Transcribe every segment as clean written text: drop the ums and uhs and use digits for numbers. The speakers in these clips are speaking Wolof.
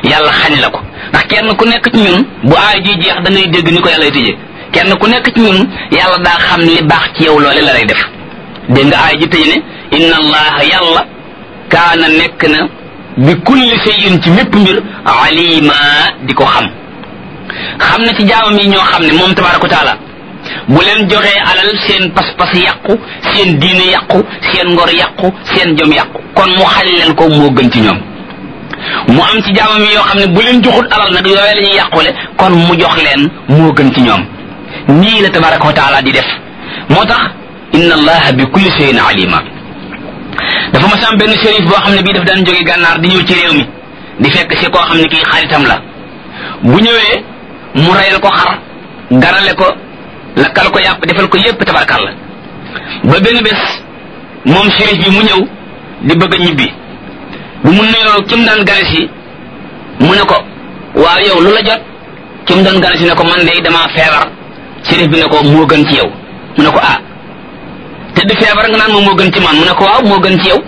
yàlla xañ la ko ndax kenn ku nekk ci ñun bu aay ji jeex da ngay dégg ni ko yàlla tëjee kenn ku nekk ci ñun yàlla daa xam li baax ci yow loole la lay def dégg nga aay ji tëj ne inna allaha yàlla kaana nekk na bi kulli shay'in ci mépp mbir alima di ko xam na ci jaamam yi ñoo xam ne moom tabaraka wa taala bu leen joxee alal seen pas-pas yàqu seen diine yàqu seen ngor yàqu seen jom yàqu kon mu xañ leen ko moo gën ci ñoom mu am ci jaamam yi yoo xam ne bu leen joxul alal nag yooyu la ñuy yàqule kon mu jox leen moo gën ci ñoom nii la tabaraka wa taala di def moo tax inna allaha bi kulli shay'in alima dafa ma sam benn shérif boo xam ne bii daf daan jóge gànnaar di ñëw ci réew mi di fekk si koo xam ne kii xaritam la bu ñëwee mu reyal ko xar garale ko lakkal ko yàpp defal ko yépp tabarkalla ba benn bés moom shérif bi mu ñëw di bëgg a ñibbi bu mu nuyoo ki mu daan gane si mu ne ko waaw yow lu la jot ki mu doon gane si ne ko man de damaa feebar shérif bi ne ko moo gën ci yow mu ne ko ah te di feebar nga naan moom moo gën ci man mu ne ko waaw moo gën ci yow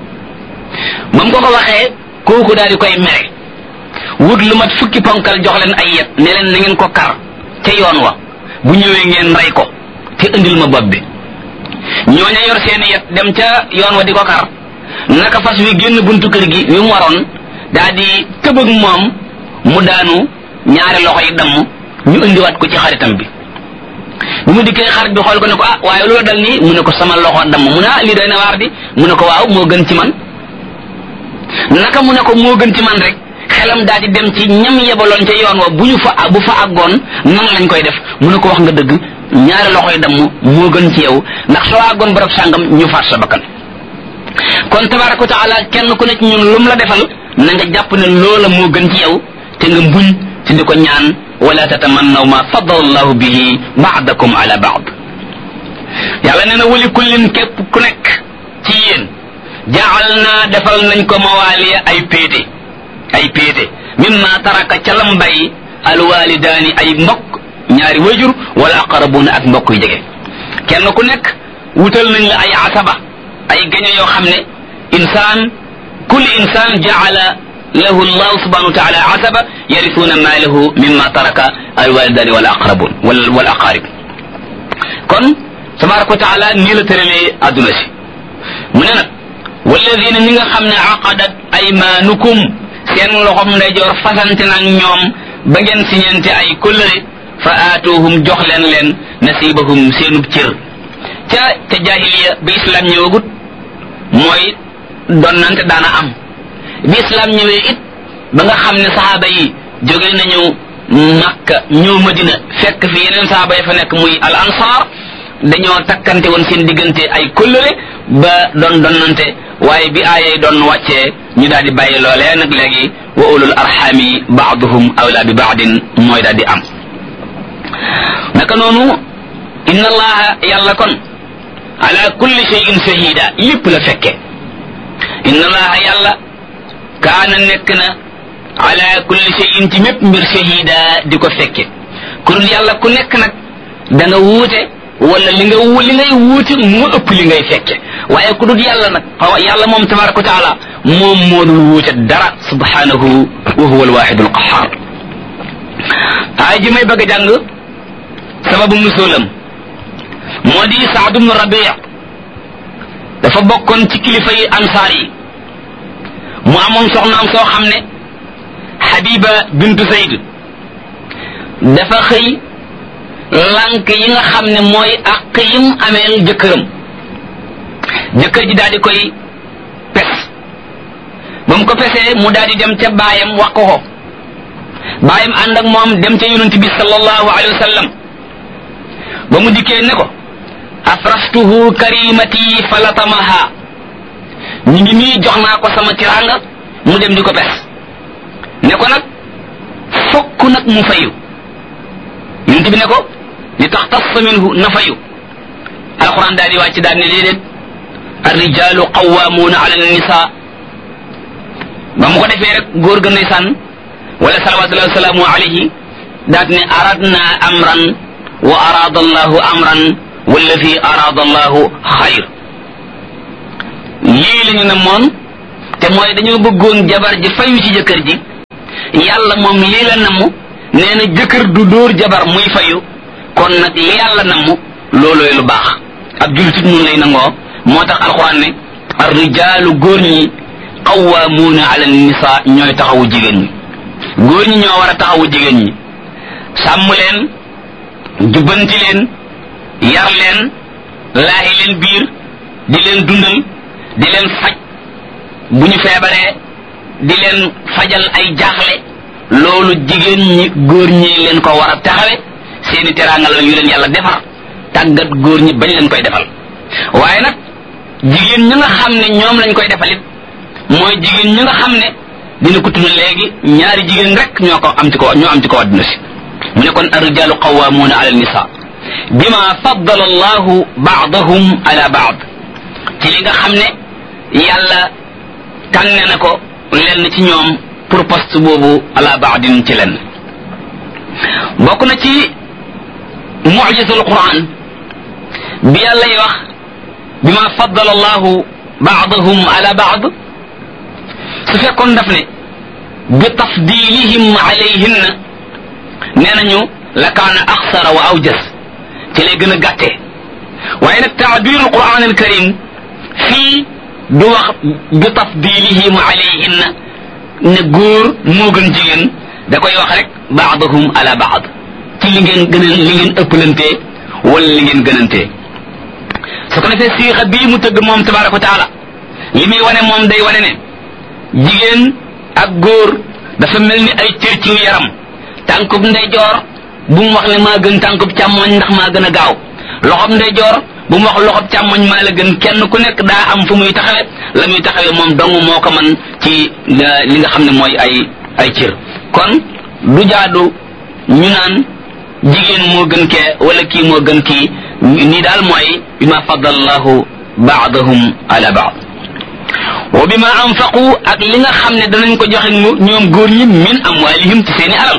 ba mu ko waxee kooku daal di koy mere wut lu mat fukki ponkal jox leen ay yet ne leen na ngeen ko kar ca yoon wa bu ñëwee ngeen rey ko te indil ma bopp bi ñooña yor seeni yet dem ca yoon wa di ko kar naka fas wi génn buntu kër gi wi mu waroon daa di tëbëg moom mu daanu ñaari loxo yi damm ñu indiwaat ko ci xaritam bi bu mu dikkee xarit bi xool ko ne ko ah waaye loolu dal nii mu ne ko sama loxo damm mu ne ah lii doy na waar di mu ne ko waaw moo gën ci man naka mu ne ko moo gën ci man rek xelam daal di dem ci ñam yebaloon ca yoon wa bu fa àggoon nan lañ koy def mu ne ko wax nga dëgg ñaari loxoy damm moo gën ci yow ndax soo àggoon barab sàngam ñu faat sa bakkan kon tabaraka wa taala kenn ku ne ci ñun lum la defal na nga jàpp ne loola moo gën ci yow te nga mbuñ te di ko ñaan wala tatamannaw ma faddala allahu bihi ba'dakum ala ba'd yàlla nee na wali kullin képp ku nekk ci yéen jaal naa defal nañ ko mawaaliya ay péete mimma taraka ca lam bay alwalidaani ay mbokk ñaari wajur wala aqrabuna ak mbokk yu jege kenn ku nekk wutal nañ la ay asaba ay gañe yoo xam ne kulli insaan jaala lahu allah subhanahu wa taala asaba yarithuna maalahu mimma taraka alwalidaani wala aqrabun wala aqarib kon tabaraka wa taala nii la tëralee adduna si mu ne nag walladina ñi nga xam ne aqadat aymaanukum seen loxom ndeyjoor fasante nag ñoom ba ngeen siñente ay kóllëre fa aatuhum jox leen nasibahum seenub cër ca jahiliya bi islam ñëwagut mooy donnante daana am bi islam ñëwee it ba nga xam ne sahaaba yi jóge nañu Makka ñëw Madina fekk fi yeneen sahaaba yi fa nekk muy al ansar dañoo takkante woon seen diggante ay kóllëre ba donnante waaye bi aayay doon wàccee ñu daal di bàyyi loolee nag léegi wa ulul arxami baaduhum awla bi baadin mooy daal di am naka noonu inna allaha yàlla kon ala kulli shay'in shahida lépp la fekke inna allaha yàlla kaana nekk na ala kulli shay'in ci mépp mbir shahida di ko fekke ku dul yàlla ku nekk nag da nga wuute wala li ngay wuute mu ëpp li ngay fekke waaye ku dul yàlla nag yàlla moom tabaraka wa taala moom moo dul wuute dara subhanahu wa huwa alwaxidu alqahar aay ji may bëgg a jàng sababu nuzulam moo di Saad ibn Rabi' dafa bokkoon ci kilifa yi ansaar yi mu amoon soxnaam soo xam ne Habiba bintu Zayd dafa xëy lànk yi nga xam ne mooy àq yim ameel jëkkëram jëkkër ji daal di koy pes ba mu ko pesee mu daal di dem ca baayam wax ko baayam ànd ak moom dem ca yonent bi sallallahu alayhi wa sallam ba mu dikkee ne ko afrastuhu karimati falatamaha ñu ngi nii jox naa ko sama tiranga mu dem di ko pes ne ko nag fokk nag mu fayu yonent bi ne ko li tax tas minhu na fayu alquran daal di wàcc daal ne déedéet arrijalu qawwamuuna ala nisa ba mu ko defee rek góor ga ndeysaan wala salawatullahi wasalaamu alayhi daat ne aradna amran wa arada allahu amran walladi arada allahu xayr lii la ñu ne moon te mooy dañoo bëggoon jabar ji fayu ci jëkkër ji yàlla moom lii la namm nee na jëkkër du dóor jabar muy fayu kon nag li yàlla namm loolooy lu baax ab jullit nun lay nangoo moo tax alxuraan ne ar rijaalu góor ñi qawwaamuuna ala nisaa ñooy taxawu jigéen ñi góor ñi ñoo war a taxawu jigéen ñi sàmm leen jubbanti leen yar leen laahi leen biir di leen dundal di leen faj bu ñu feebaree di leen fajal ay jaaxle loolu jigéen ñi góor ñi leen ko war a taxawe seeni teraanga la yu leen yàlla defar tàggat góor ñi bañ leen koy defal waaye nag jigéen ñi nga xam ne ñoom lañ koy defalit mooy jigéen ñi nga xam ne dina ko tudd léegi ñaari jigéen rek ñoo am ci ko adduna si mu ne kon ar-rijaalu qawwaamuuna ala an-nisaa bima faddala allahu ba'dahum ala ba'd ci li nga xam ne yàlla tànne na ko lenn ci ñoom pour poste boobu ala ba'din ci lenn bokk na ci mu'jizul Qur'an bi yàlla yi wax bima faddala allahu ba'dahum ala ba'd su fekkoon daf ne bi tafdilihim alayhinna nee nañu la kaana axsara wa awjas ci lay gën a gàttee waaye nag taabirul Qur'an al karim fii du wax bi tafdilihim alayhinna ne góor moo gën jigéen da koy wax rek ba'dahum ala ba'd ci li ngeen ëppalantee wala li ngeen gënantee su ko defee siixa bii mu tëgg moom tabaraka wa taala li muy wane moom day wane ne jigéen ak góor dafa mel ni ay cër ci yaram tànkub ndeyjoor bu mu wax ne maa gën tànkub càmmoñ ndax maa gën a gaaw loxob ndeyjoor bu mu wax loxob càmmoñ maa la gën kenn ku nekk daa am fu muy taxawe la muy taxawe moom dong moo ko man ci li nga xam ne mooy ay cër kon du jaadu ñu naan jigéen moo gën kee wala kii moo gën kii nii daal mooy bima faddallahu ba'dahum ala ba'd wa bima anfaqu ak li nga xam ne danañ ko joxe ñoom góor ñi min amwalihim ci seeni alal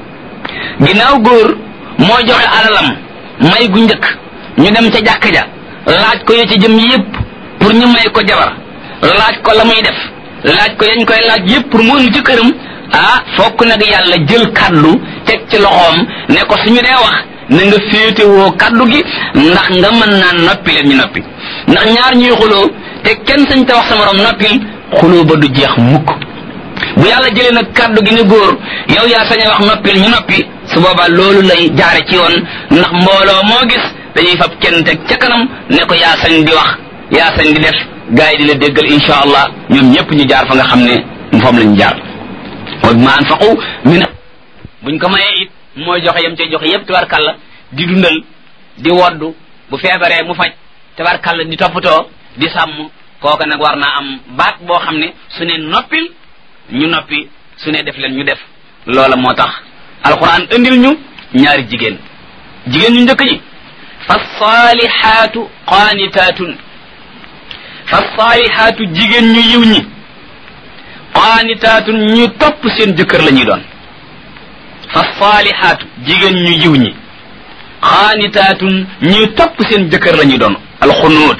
ginnaaw góor moo joxe alalam may gu njëkk ñu dem ca jàkk ja laaj ko ya ca jëm yépp pour ñu may ko jabar laaj ko la muy def laaj ko yañ koy laaj yépp pour mu indi ci këram fokk nag yàlla jël kaddu teg ci loxoom ne ko suñu dee wax na nga féetewoo kaddu gi ndax nga mën naa noppi leen ñu noppi ndax ñaar ñuy xuloo te kenn sañ te wax sa morom noppil xuloo ba du jeex mukk bu yàlla jëlee nag kaddu gi ne góor yow yaa sañ a wax noppil ñu noppi su boobaa loolu lay jaare ci yoon ndax mbooloo moo gis dañuy fab kenn teg ca kanam ne ko yaa sañ di wax yaa sañ di def gaa yi di la déggal insha allah ñoom ñëpp ñu jaar fa nga xam ne fam lañu jaar wa bima anfaqu min buñ ko mayee it mooy joxe yam cay joxe yépp tabarkàlla di dundal di woddu bu feebaree mu faj tabarkàlla di toppatoo di sàmm kooka nag war naa am baat boo xam ne su ne noppil ñu noppi su ne def leen ñu def loola moo tax alquran indil ñu ñaari jigéen ñu njëkk ñi fassalihatu qanitatun fassalihatu jigéen ñu yiw ñi qanitatun ñu topp seen jëkkër la ñuy doon fassalihatu jigéen ñu yiw ñi qanitatun ñu topp seen jëkkër la ñuy doon alxunuut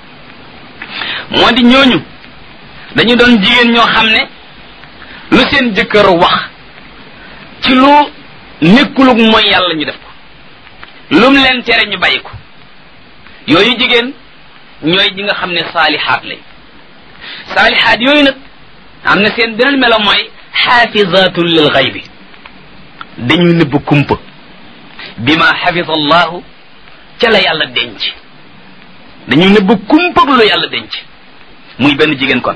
moo di ñooñu dañu doon jigéen ñoo xam ne lu seen jëkkër wax ci lu nekkulug mooy yàlla ñu def ko lum leen tere ñu bàyyi ko yooyu jigéen ñooy ji nga xam ne saalihaat lay saalihaat yooyu nag am na seen beneen melo mooy xaafizatun lil xaybi dañuy nëbb kumpa bima xafisa allahu ca la yàlla denc dañuy nëbb kumpa lu yàlla denc muy benn jigéen kon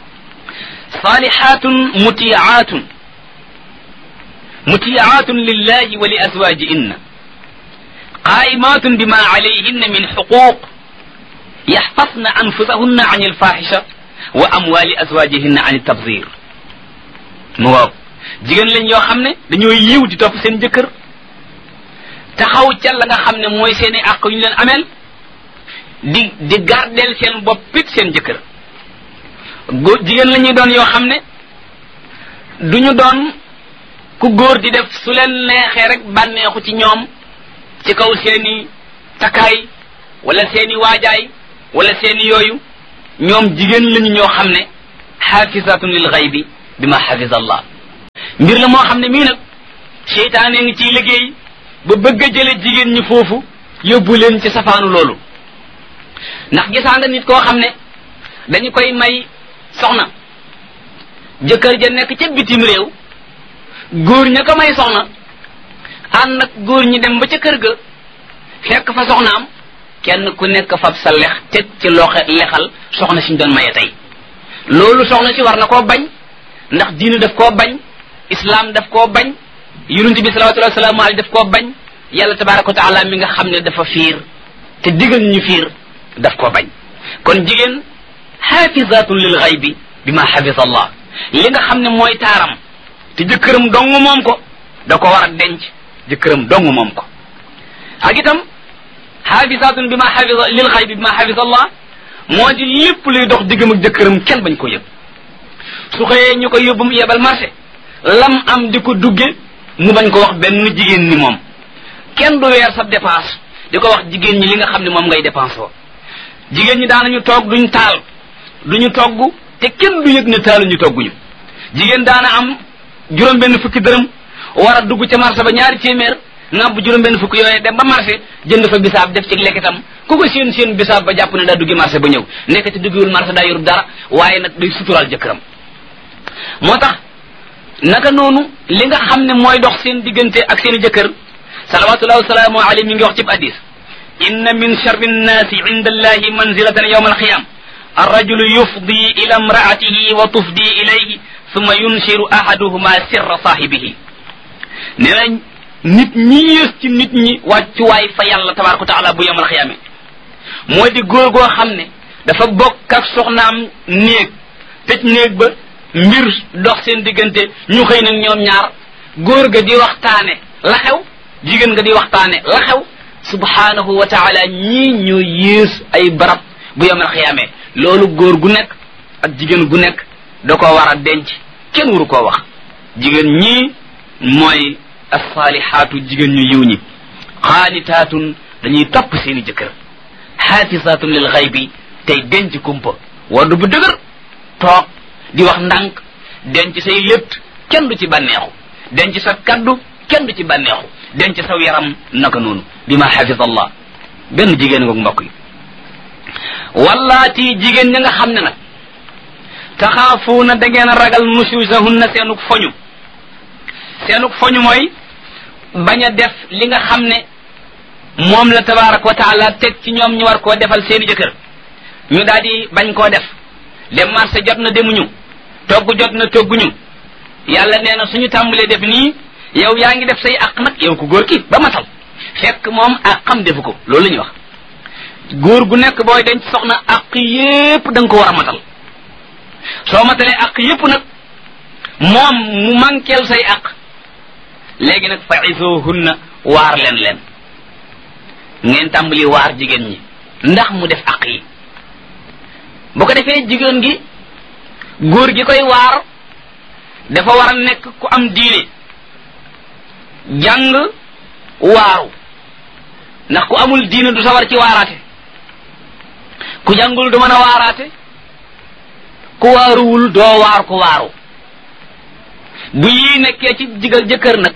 saalihaatun mutiyaatun lillahi wa li azwajihinna qaimatun bima alayhinna min xuquq yaxfasna anfusahunna an alfahisha wa amwali azwajihinna an altabzir mu waaw jigéen lañ yoo xam ne dañoo yiw di topp seen jëkkër taxaw ca la nga xam ne mooy seen i àq yu ñu leen ameel di gardeel seen boppit seen jëkkër jigéen la ñuy doon yoo xam ne duñu doon ku góor di def su leen neexee rek bànneexu ci ñoom ci kaw seeni takkaay wala seeni waajaay wala seeni yooyu ñoom jigéen lañu ñoo xam ne xaafisatun lil xaybi bima xafisa allah mbir la moo xam ne mii nag seytaane ngi ciy liggéey ba bëgg a jële jigéen ñi foofu yóbbu leen ci safaanu loolu ndax gisaa nga nit koo xam ne dañu koy may soxna jëkkër ja nekk ca bitim réew góor ña ko may soxna ànd ak góor ñi dem ba ca kër ga fekk fa soxnaam kenn ku nekk fab sa lex teg ci loxo lexal soxna siñ doon maye tey loolu soxna si war na koo bañ ndax diine daf koo bañ islam daf koo bañ yonent bi sallallahu alayhi wa sallam daf koo bañ yàlla tabaraka wa taala mi nga xam ne dafa fiir te digal ñu fiir daf koo bañ kon jigéen xaafizatun lil xaybi bi ma xafisa allah li nga xam ne mooy taaram te jëkkëram dong moom ko da ko war a denc jëkkëram dong moom ko ak itam xaafizatun bi ma xafisa lil xaybi bi ma xafisa allah moo di lépp luy dox diggam ak jëkkëram kenn bañ ko yëg su xëyee ñu ko yóbbu mu yebal marché lam am di ko dugge mu bañ ko wax benn jigéen ni moom kenn du weer sa dépense di ko wax jigéen ñi li nga xam ne moom ngay dépense woo jigéen ñi daanañu toog duñ taal duñu togg te kenn du yëg ne taaluñu togguñu jigéen daana am juróom benn fukki dërëm war a dugg ca marché ba ñaari téeméer nga bu juróom benn fukki yooyee dem ba marché jënd fa bisaab def ci lekkitam ku ko seen bisaab ba jàpp ne daa duggi marché ba ñëw nekkati duggiwul marché daa yorub dara waaye nag day suturaal jëkkëram moo tax naka noonu li nga xam ne mooy dox seen diggante ak seen i jëkkër salawatullahi wasalaamu alayhi mi ngi wax ci hadis inna min sharri nnaasi inda allahi manzilatan yawma alqiyama arrajulu yufdi ila imraatihi wa tufdi ilayhi thumma yunshiru ahaduhuma sirra saahibihi nee na nit ñi yées ci nit ñi wàccuwaay fa yàlla tabaraka wa taala bu yawmal xiyaama moo di góor goo xam ne dafa bokk ak soxnaam néeg tëj néeg ba mbir dox seen diggante ñu xëy nag ñoom ñaar góor ga di waxtaane la xew jigéen nga di waxtaane la xew subhanahu wa taala ñii ñoo yées ay barab bu yawmal xiyaama loolu góor gu nekk ak jigéen gu nekk da ko war a denc kenn waru koo wax jigéen ñii mooy assalihatu jigéen ñu yiw ñi xaanitaatun dañuy topp seeni jëkkër xaafisatun lil xaybi tey denc kumpa waddu bu dëgër toog di wax ndànk denc say létt kenn du ci bànneexu denc sa kaddu kenn du ci bànneexu denc saw yaram naka noonu bi ma xafisa allah benn jigéen ngoog mbokk yi wallaati jigéen ña nga xam ne nag taxaafuuna da ngeen a ragal nushuzahunna seenuk foñu mooy bañ a def li nga xam ne moom la tabaraka wa taala teg ci ñoom ñu war koo defal seeni jëkkër ñu daal di bañ koo def dem marché jot na demuñu togg jot na togguñu yàlla nee na suñu tàmbalee def nii yow yaa ngi def say àq nag yow ku góor ki ba matal fekk moom àqam defu ko loolu la ñuy wax góor gu nekk booy denc soxna àq yépp da nga ko war a matal soo matalee àq yépp nag moom mu manqueel say àq léegi nag fa izuhunna waar leen ngeen tàmbali waar jigéen ñi ndax mu def àq yi bu ko defee jigéen gi góor gi koy waar dafa war a nekk ku am diine jàng waaru ndax ku amul diine du sawar ci waaraate ku jàngul du mën a waaraate ku waaruwul doo waar ku waaru bu yii nekkee ci jëkkër nag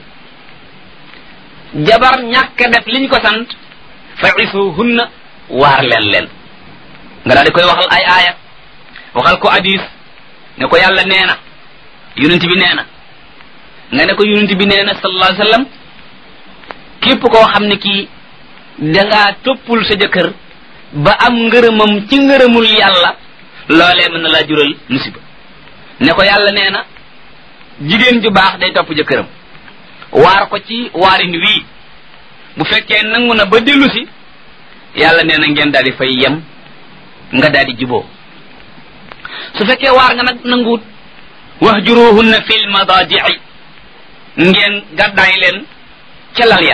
jabar ñàkk def liñ ko sant fa isuhunna waar leen nga daal di koy waxal ay aaya waxal ko hadis ne ko yàlla nee na yonent bi nee na nga ne ko yonent bi nee na sallallahu alayhi wasallam képp koo xam ne kii dangaa toppul sa jëkkër ba am ngërëmam ci ngërëmul yàlla loolee mën na laa jural musiba ne ko yàlla nee na jigéen ju baax day topp jëkkëram waar ko ci waarin wii bu fekkee nangu na ba dellu si yàlla nee na ngeen daal di fay yem nga daal di juboo su fekkee waar nga nag nanguwut wahjuruhunna fil madaji'i ngeen gàddaay leen ca lal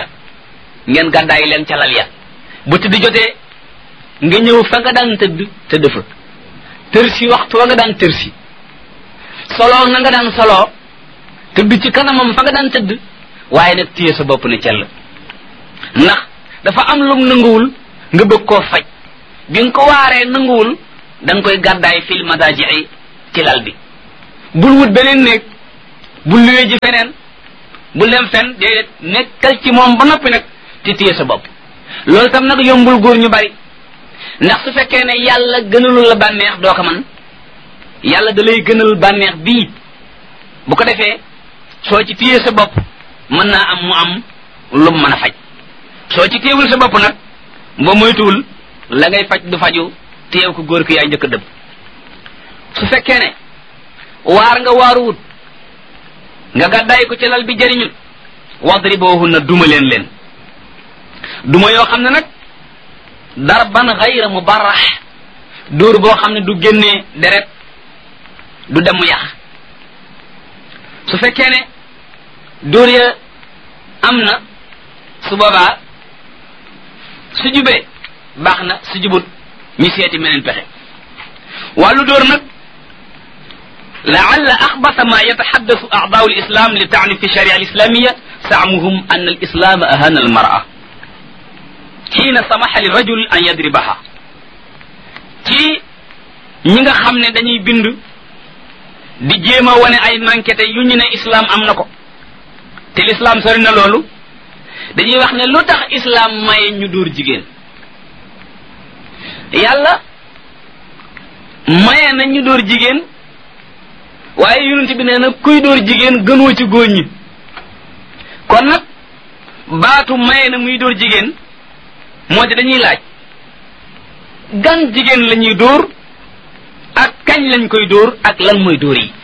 ya bu tëdd jotee nga ñëw fa nga daan tëdd fa tërsi waxtu wa nga daan tërsi soloo na nga daan soloo tëdd ci kanamam fa nga daan tëdd waaye nag téye sa bopp ne cell ndax dafa am lum nanguwul nga bëgg koo faj bi nga ko waaree nanguwul da nga koy gàddaay fil madaji'i ci lal bi bul wut beneen néeg bu luwee ji feneen bu dem fen déedéet nekkal ci moom ba noppi nag te téye sa bopp loolu tam nag yombul góor ñu bari ndax su fekkee ne yàlla gënalul la bànneex doo ko man yàlla da lay gënal bànneex bii bu ko defee soo ci téye sa bopp mën naa am mu am lu mën a faj soo ci téewul sa bopp nag ba moytuwul la ngay faj du faju téew ko góor ki yaay njëkk a dëbb su fekkee ne waar nga waaruwut nga gàddaay ko ci lal bi jëriñul wadribuhunna duma leen duma yoo xam ne nag darban ghayra mubarrah dóor boo xam ne du génnee deret du dem yax su fekkee ne dóor ya am na su boobaa su jubee baax na su jubut ñu seeti meneen pexe wàllu dóor nag laalla axbasa ma yataxaddasu a'daau alislam li taani fi sharia alislamiya saamuhum an alislam ahana almara xiina samaxa li rajul an yadribaha ci ñi nga xam ne dañuy bind di jéem a wane ay manquete yu ñu ne islam am na ko te l'islam sori na loolu dañuy wax ne lu tax islam maye ñu dóor jigéen yàlla maye na ñu dóor jigéen waaye yonent bi nee na kuy dóor jigéen gënoo ci góor ñi kon nag baatu maye na muy dóor jigéen moo di dañuy laaj gan jigéen la ñuy dóor ak kañ lañ koy dóor ak lan mooy dóor yi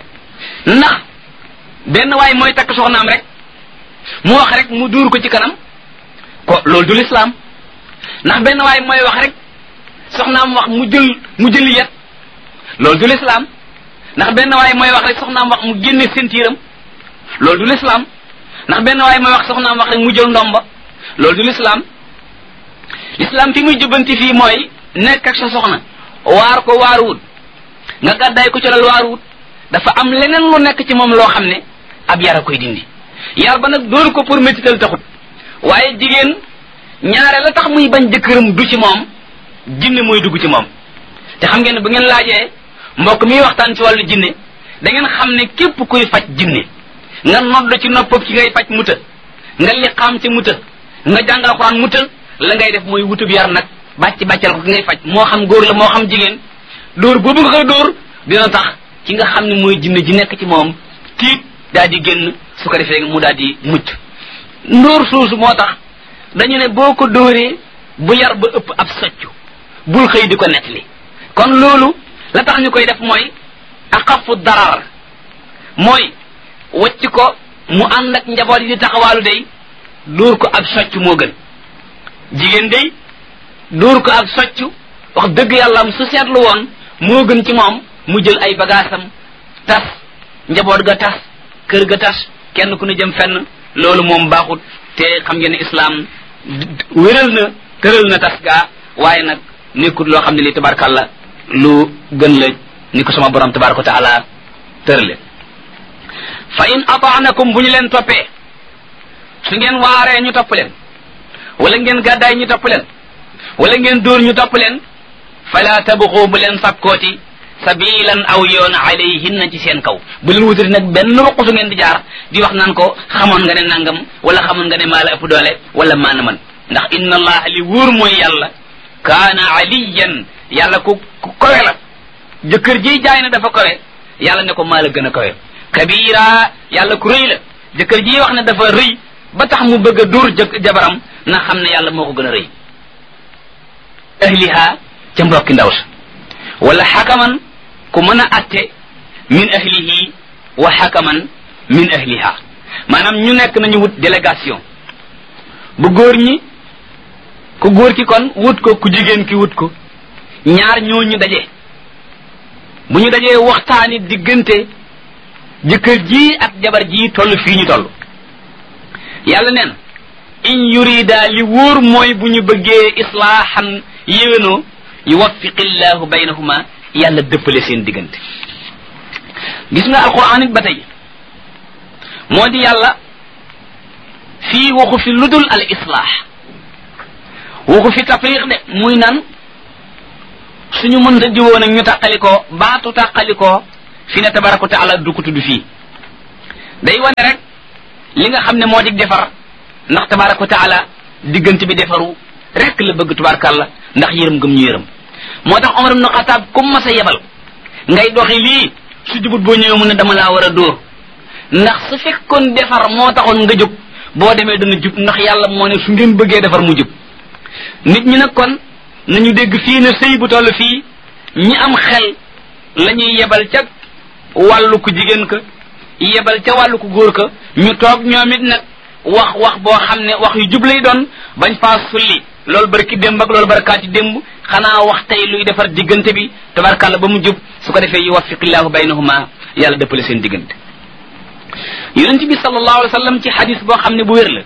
ndax benn waay mooy takk soxnaam rek mu wax rek mu dóor ko ci kanam ko loolu du lislaam ndax benn waay mooy wax rek soxnaam wax mu jël yet loolu du lislaam ndax benn waay mooy wax rek soxnaam wax mu génne sentiiram loolu du lislaam ndax benn waay mooy wax soxnaam wax rek mu jël ndomba loolu du lislaam lislaam fi muy jubbanti fii mooy nekk ak sa soxna waar ko waaruwut nga gàddaay ko ci lal waaruwut dafa am leneen lu nekk ci moom loo xam ne ab yar a koy dindi yar ba nag dóor ko pour métital taxut waaye jigéen ñaare la tax muy bañ jëkkëram du ci moom jinne mooy dugg ci moom te xam ngeen ne bu ngeen laajee mbokk mi waxtaan ci wàllu jinne da ngeen xam ne képp kuy faj jinne nga nodd ci noppam ci ngay faj muta nga liqaam ci muta nga jàngal Alxuraan muta la ngay def mooy wutub yar nag bàccal ko ki ngay faj moo xam góor la moo xam jigéen dóor boobu nga koy dóor dina tax ki nga xam ne mooy jinne ji nekk ci moom tiit daal di génn su ko defee mu daal di mucc ndóor suusu moo tax dañu ne boo ko dóoree bu yar ba ëpp ab soccu bul xëy di ko nettali kon loolu la tax ñu koy def mooy axafu darar mooy wacc ko mu ànd ak njaboot yi di taxawaalu day dóor ko ab soccu moo gën jigéen day dóor ko ak soccu wax dëgg yàlla am su seetlu woon moo gën ci moom mu jël ay bagaasam tas njaboot ga tas kër ga tas kenn ku ne jëm fenn loolu moom baaxut te xam ngeen ne islam wéral na tëral na tas gaa waaye nag nekkul loo xam ne li tabarkàlla lu gën la ni ko sama borom tabaraka wa taala tërale fa in ataanakum bu ñu leen toppee su ngeen waaree ñu topp leen wala ngeen gàddaay ñu topp leen wala ngeen dóor ñu topp leen fala tabxu bu leen sakkooti sabilan aw yoon alayhinna ci seen kaw bu leen wutati nag benn ruq su ngeen di jaar di wax naan ko xamoon nga ne nangam wala xamoon nga ne maa la ëpp doole wala maa na man ndax inna allah li wóor mooy yàlla kaana aliyan yàlla ku kowe la jëkkër ji jaay na dafa kowe yàlla ne ko maa la gën a kowe kabira yàlla ku rëy la jëkkër ji wax ne dafa rëy ba tax mu bëgg a dóor jabaram na xam ne yàlla moo ko gën a rëy ahliha ca mbokki ndaw sa wala xakaman ku mën a atte min ahlihi wa xakaman min ahliha maanaam ñu nekk nañu wut délégation bu góor ñi ku góor ki kon wut ko ku jigéen ki wut ko ñaar ñooñu daje bu ñu dajee waxtaani diggante jëkkër ji ak jabar ji toll fii ñu toll yàlla neen in yurida li wóor mooy bu ñu bëggee islaahan yéwénoo yuwaffiqillahu baynahuma yàlla dëppale seen diggante gis nga alquran it ba tey moo di yàlla fii waxu fi ludul al islaax waxu fi tafriq de muy nan suñu mënta diwoon ak ñu tàqalikoo baatu tàqalikoo fi ne tabaraka wa taala du ko tudd fii day wane rek li nga xam ne moo di defar ndax tabaraka wa taala diggante bi defaru rek la bëgg tubaarkàlla ndax yërëm gëm ñu yërëm moo tax Omar ibn Khattab comme ma sa yebal ngay doxi lii su jubut boo ñëwee mu ne dama laa war a dóor ndax su fekkoon defar moo taxoon nga jóg boo demee dana jub ndax yàlla moo ne su ngeen bëggee defar mu jub nit ñi nag kon nañu dégg fii ne sëy bu toll fii ñi am xel la ñuy yebal ca wàllu ku jigéen ka yebal ca wàllu ku góor ka ñu toog ñoom it nag wax boo xam ne wax yu jub lay doon bañ faa sulli loolu barki démb ak loolu barkaati démb xanaa wax tey luy defar diggante bi tabarkàlla ba mu jub su ko defee yuwaffiqillahu baynahuma yàlla dëppale seen diggante yonent bi sallallahu alayhi wa sallam ci xadis boo xam ne bu wér la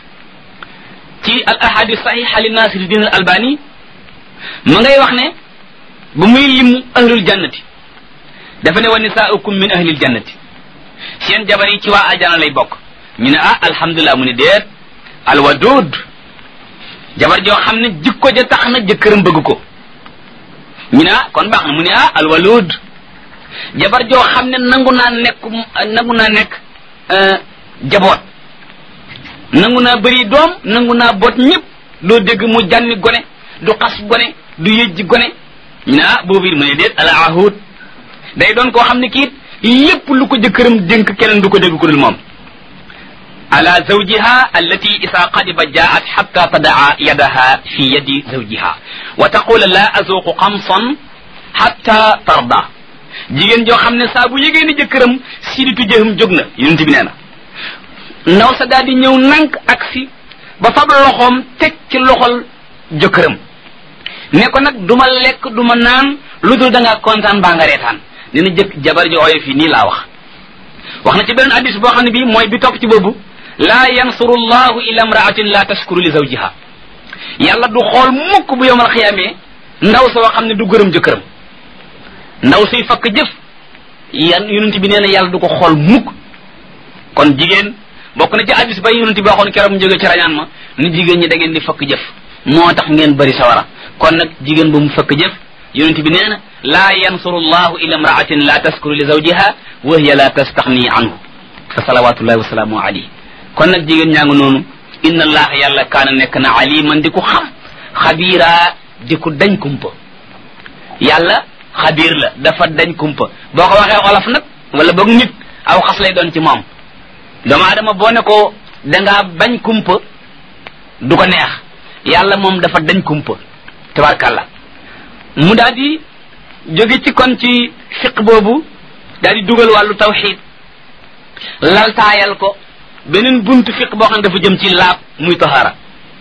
ci al ahadis sahiha li Nasiruddin al Albani ma ngay wax ne ba muy lim ahlul jannati dafa ne wa nisaaukum min ahlil jannati seen jabar yi ci waa aljana lay bokk ñu ne alhamdulilah mu ne déet alwadud jabar joo xam ne jikko ja tax na jëkkëram bëgg ko ñu ne kon baax na mu ne alwalud jabar joo xam ne nangu naa nekk jaboot nangu naa bëri doom nangu naa boot ñëpp doo dégg mu jànni gone du xas gone du yëjji gone ñu ne boobu it mu ne déet al ahud day doon koo xam ne kiit lépp lu ko jëkkëram dénk keneen du ko dégg ku dul moom ala zawjiha allati isa qadiba jaat xatta tadaa yadaha fi yadi zawjiha wa taqula la azuqu xamsan xatta tarda jigéen joo xam ne saa bu yégée ni jëkkëram siditu jëxam jóg na yonent bi nee na ndaw sa daal di ñëw nank aksi ba fab loxoom teg ci loxol jëkkëram ne ko nag du ma lekk du ma naan lu dul da ngaa kontaan baa nga reetaan nee na jabar ji ooyo fii nii laa wax na ci beneen hadis boo xam ne bii mooy bi topp ci boobu laa yansuru llahu ila imraatin la tashkuru li zawjiha yàlla du xool mukk bu yowmal xiyaamee ndaw soo xam ne du gërëm jëkkëram ndaw suy fakk jëf yonent bi nee na yàlla du ko xool mukk kon jigéen bokk na ci hadis ba yonent bi waxoon keroog mu jóge ci rañaan ma ni jigéen ñi da ngeen di fakk jëf moo tax ngeen bëri sawara kon nag jigéen bu mu fakk jëf yonent bi nee na laa yansuru llahu ila imraatin la taskuru li zawjiha wa hiya la tastaxni anhu fa salawatullahi wa salaamu alayhi kon nag jigéen ñaa ngi noonu inna allaha yàlla kaana nekk na aliman di ko xam xabiira di ko dañ kumpa yàlla xabiir la dafa dañ kumpa boo ko waxee olof nag wala boog nit aw xas lay doon ci moom doomu aadama boo ne ko dangaa bañ kumpa du ko neex yàlla moom dafa dañ kumpa tabarkàlla mu daal di jóge ci kon ci fiq boobu daal di dugal wàllu tawxid laltaayal ko beneen buntu fiq boo xam ne dafa jëm ci laab muy tahaara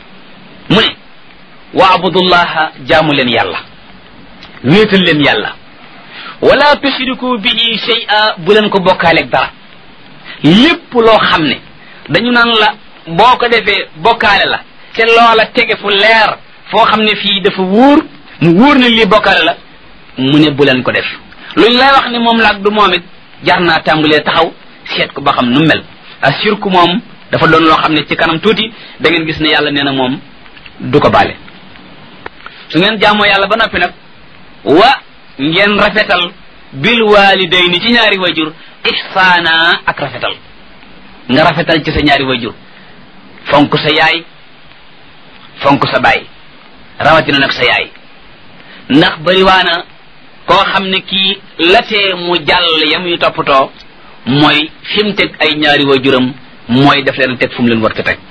mu ne wa abudullaha jaamu leen yàlla wéetal leen yàlla wala tushriku bihi shay'a bu leen ko bokkaaleeg dara lépp loo xam ne dañu naan la boo ko defee bokkaale la te loola tege fu leer foo xam ne fii dafa wóor mu wóor ne lii bokkaale la mu ne bu leen ko def luñ lay wax ne moom la ak du moom it jar naa tàmbalee taxaw seet ko ba xam nu mel ashirku moom dafa doon loo xam ne ci kanam tuuti da ngeen gis ne yàlla nee na moom du ko baale su ngeen jaamoo yàlla ba noppi nag wa ngeen rafetal bil walidayni ci ñaari wayjur ihsaana ak rafetal nga rafetal ci sa ñaari wayjur fonk sa yaay fonk sa baay rawatina nag sa yaay ndax bariwaana koo xam ne kii latee mu jàll ya muy toppatoo mooy fi mu teg ay ñaari waajuram mooy def leen teg fu mu leen war a teg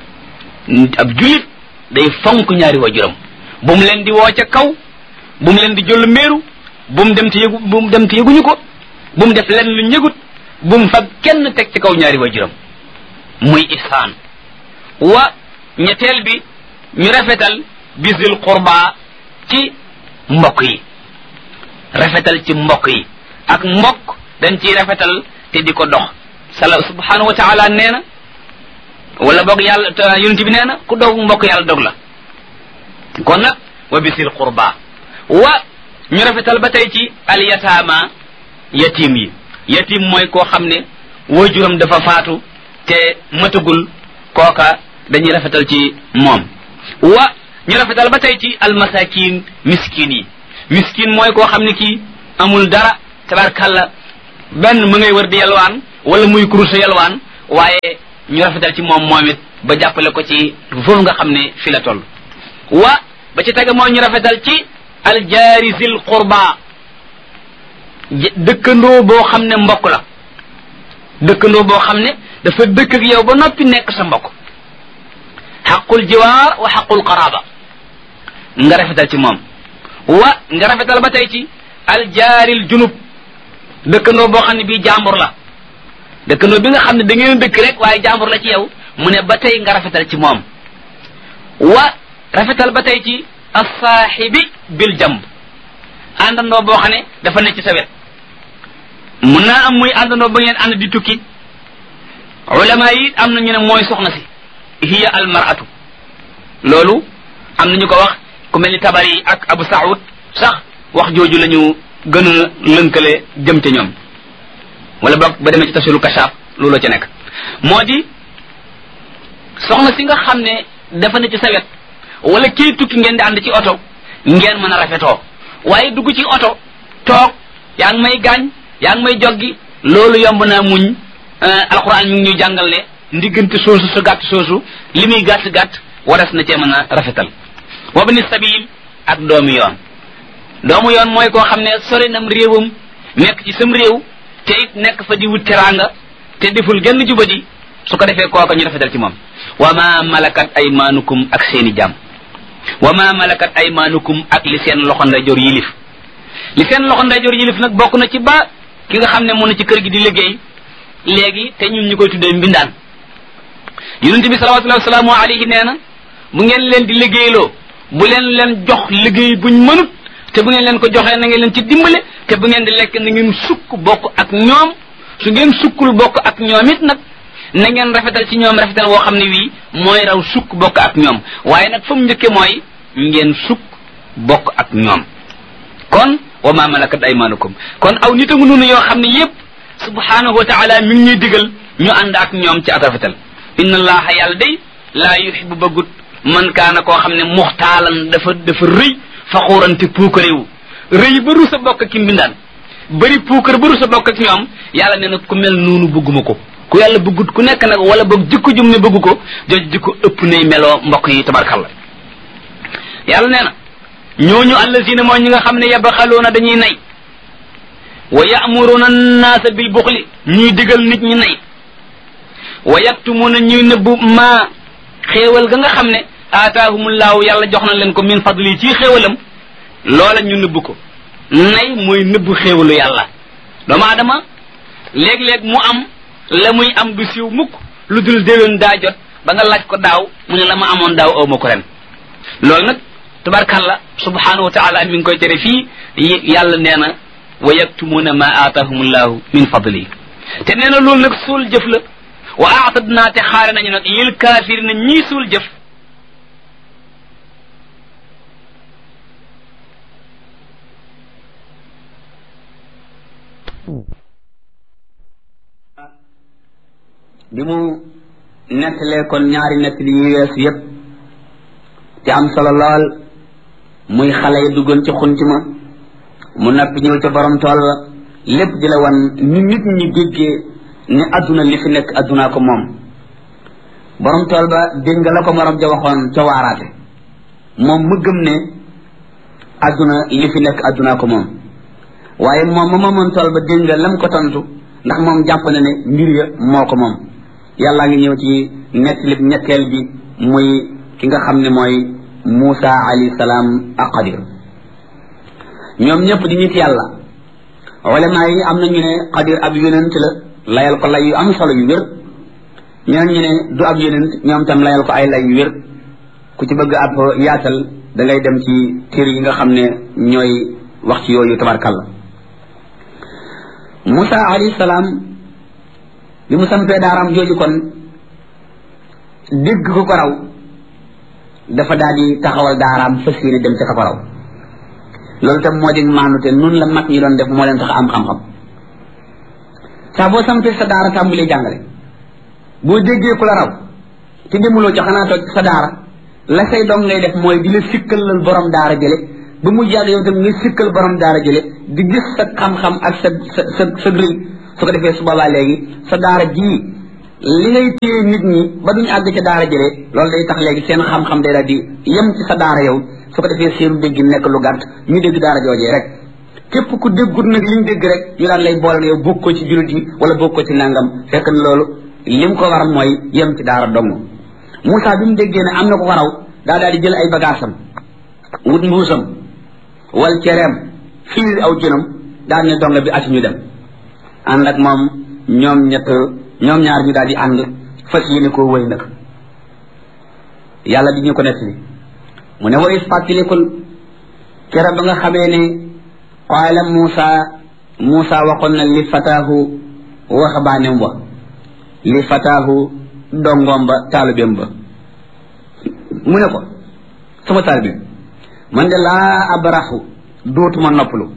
ab julit day fonk ñaari waajuram bu mu leen di woo ca kaw bu mu leen di jollu mbéeru bu mu dem te yëguñu ko bu mu def leen lu ñëgut bu mu fab kenn teg ci kaw ñaari waajuram muy ihsaan wa ñetteel bi ñu rafetal bisil qurba ci mbokk yi rafetal ci mbokk yi ak mbokk dañ ciy rafetal te di ko dox subhanahu wa taala nee na wala boog yàlla yonent bi nee na ku dog mbokk yàlla dog la kon nag wa bisil qurba wa ñu rafetal ba tey ci al yataama yatim yi yatim mooy koo xam ne waajuram dafa faatu te matagul kooka dañuy rafetal ci moom wa ñu rafetal ba tey ci al masakin miskin yi miskin mooy koo xam ne kii amul dara tabarkalla benn mu ngay wër di yalwaan wala muy kuruse yalwaan waaye ñu rafetal ci moom moom it ba jàppale ko ci foofu nga xam ne fi la toll wa ba ci tege mooy ñu rafetal ci aljaari zil qurba dëkkandoo boo xam ne mbokk la dëkkandoo boo xam ne dafa dëkk ak yow ba noppi nekk sa mbokk xaqul jiwaar wa xaqul qaraba nga rafetal ci moom wa nga rafetal ba tey ci aljaaril junub dëkkandoo boo xam ne bii jàmbur la dëkkandoo bi nga xam ne da ngeen dëkk rek waaye jàmbur la ci yow mu ne ba tey nga rafetal ci moom wa rafetal ba tey ci assaaxibi bil jamb àndandoo boo xam ne dafa nekk ci sa wet mun naa am muy àndandoo ba ngeen ànd di tukki ulama yi am na ñu ne mooy soxna si hiya almaratu loolu am na ñu ko wax ku mel ni Tabari ak Abu Saoud sax wax jooju la ñu gën a lënkale jëm ca ñoom wala boog ba demee ci tafsiru Kashaaf looloo ca nekk moo di soxna si nga xam ne dafa ne ci sa wet wala kii tukki ngeen di ànd ci oto ngeen mën a rafetoo waaye dugg ci oto toog yaa ngi may gaañ yaa ngi may joggi loolu yomb naa muñ alquran mi ngi ñuy jàngal ne ndiggante soosu sa gàtt soosu li muy gàtt-gàtt waras na cee mën a rafetal wabni sabil ak doomu yoon doomu yoon mooy koo xam ne sori nam réewam nekk ci sam réew te it nekk fa di wut teraanga te deful genn jubadi su ko defee kooka ñu rafetal ci moom wa ma malakat aymaanukum ak seeni jaam wa ma malakat aymaanukum ak li seen loxo ndeyjoor yilif li seen loxo ndeyjoor yilif nag bokk na ci ba ki nga xam ne mu na ci kër gi di liggéey léegi te ñun ñu koy tuddee mbindaan yonent bi salawatullahi wasalaamu alayhi nee na bu ngeen leen di liggéeyloo bu leen jox liggéey buñ mënut te bu ngeen leen ko joxee na ngeen leen ci dimbale te bu ngeen di lekk na ngeen sukk bokk ak ñoom su ngeen sukkul bokk ak ñoom it nag na ngeen rafetal ci ñoom rafetal woo xam ne wii mooy raw sukk bokk ak ñoom waaye nag fa mu njëkke mooy ngeen sukk bokk ak ñoom kon wa ma malakat aymanukum kon aw nit a ngi noonu yoo xam ne yépp subhanahu wa taala mi ngi ñuy digal ñu ànd ak ñoom ci at rafetal inna allaha yàlla day laa yuhibbu bëggut man kaana koo xam ne muxtaalan dafa rëy faxuurante puukaréewu rëy ba rusa bokk ki mbindaan bëri puukar ba rusa bokk ak ñoom yàlla nee na ku mel noonu bëgguma ko ku yàlla bëggut ku nekk nag wala boog jikko jum ne bëggu ko jooju jikko ëpp nay meloo mbokk yi tabarkalla yàlla nee na ñooñu allazina mooy ñi nga xam ne yabxaluuna dañuy nay wa ya'muruna an-naasa bil buxli ñuy digal nit ñi nay wa yaktumuna ñuy nëbbu maa xéewal ga nga xam ne aataahumullaahu yàlla jox na leen ko min fadli ci xéewalam loola ñu nëbbu ko nay mooy nëbbu xéewalu yàlla doomu aadama léeg-léeg mu am la muy am du siiw mukk lu dul déwén daa jot ba nga laaj ko daaw mu ne la ma amoon daaw aw ma ko ren loolu nag tabarkalla subhanahu wa taala mi ngi koy tere fii yàlla nee na wa yaktumuna ma aatahumullahu min fadli te nee na loolu nag suul jëf la wa aatadnaa te xaare nañu nag lil kaafirina ñii suul jëf bi mu nettalee kon ñaari nettali yu weesu yépp te am solo lool muy xale yi duggoon ci xunti ma mu nappi ñëw ca borom tool ba lépp di la wan ni nit ñi déggee ne adduna li fi nekk addunaa ko moom borom tool ba dégg nga la ko morom ja waxoon ca waaraate moom mu gëm ne adduna li fi nekk addunaa ko moom waaye moom ma moomoon tool ba dégg nga lam ko tontu ndax moom jàpp na ne mbir ya moo ko moom yàllaa ngi ñëw ci nettali ñetteel bi muy ki nga xam ne mooy Muusa alayhi salaam ak Xadir ñoom ñëpp di nit yàlla ulama yi am na ñu ne Xadir ab yonent la layal ko lay yu am solo yu wér ñeneen ñu ne du ab yonent ñoom tam layal ko ay lay yu wér ku ci bëgg ab yaatal da ngay dem ci téere yi nga xam ne ñooy wax ci yooyu tabarkalla Muusa alayhi salaam bi mu sampee daaraam jooju kon dégg ko raw dafa daal di taxawal daaraam fas yéene dem ca ka ko raw loolu tam moo di maanute nun la mag ñi doon def moo leen tax am xam-xam saa boo sampee sa daara tàmbalee jàngale boo déggee ku la raw te demuloo ci xanaa toog sa daara la say doom ngay def mooy di la sikkalal borom daara jële ba mu jàll yow tam nga sikkal borom daara jële di gis sa xam-xam ak sa rëy su ko defee su boobaa léegi sa daara ji li ngay téye nit ñi ba duñu àgg ca daara jëlee loolu day tax léegi seen xam-xam day daal di yem ci sa daara yow su ko defee seenu dégg nekk lu gàtt ñu dégg daara joojee rek képp ku déggut nag li ñu dégg rek ñu daan lay boole yow bokk ko ci jullit yi wala bokk ko ci nangam fekk na loolu lim ko waral mooy yem ci daara dong Moussa bi mu déggee ne am na ko ko raw daal di jël ay bagaasam wut mbuusam wal cereem fiir aw jënam daal ne donga bi ati ñu dem ànd ak moom ñoom ñaar ñu daal di ànd fas yéene koo wëy nag yàlla di ñu ko nettali mu ne wa is fàttalikul kera ba nga xamee ne qaala Moussa waxoon na li fataahu waxabaanem wa li fataahu dongoom ba taalibeem ba mu ne ko sama taalibeem man de laa abraxu dootuma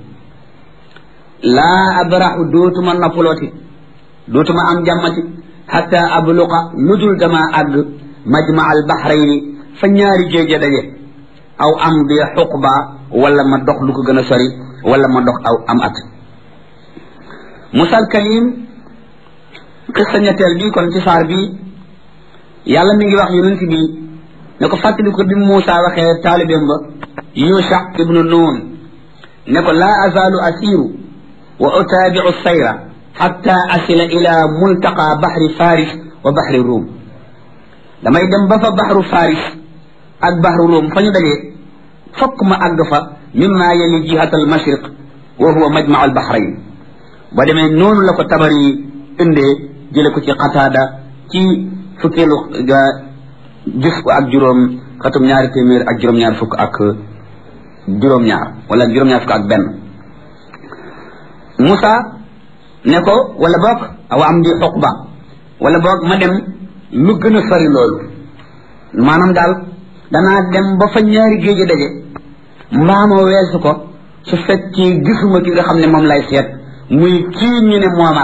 noppalooti dootuma am jàmmati hatta abluqa lu dul dama àgg majma al bahrayni fa ñaari géej daje aw am bi xuqba wala ma dox lu ko gën a sori wala ma dox aw am at Musa al Kalim xissa ñetteel bi kon ci saar bi yàlla mi ngi wax yonent bi ne ko fàttali ko bi Musa waxee taalibeem ba Yusha ibnu Nun ne ko laa azaalu asiru wa utaabiu sayra xatta asila ila multaqa baxri faris wa baxri ruum damay dem ba fa baxru faris ak baxru ruum fa ñu dajee fokk ma àgg fa mimma yali jihat al mashriq wa huwa majma al baxrayn ba demee noonu la ko Tabari indee jële ko ci Qataada ci fukkeelu gis ko ak juróom xatum ñaari téeméer ak juróom-ñaar fukk ak juróom-ñaar wala juróom-ñaar fukk ak benn Moussa ne ko wala boog aw am di xuqba wala boog ma dem lu gën a sori loolu maanaam daal danaa dem ba fa ñaari géej daje mbaa ma weesu ko su fekkee gisuma ki nga xam ne moom lay seet muy kii ñu ne moo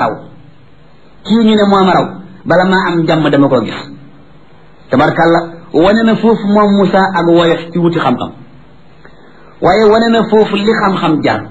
ma raw bala maa am jàmm dama koo gis tabarkàlla wane na foofu moom Moussa ak woyof ci wuti xam-xam waaye wane na foofu li xam-xam jar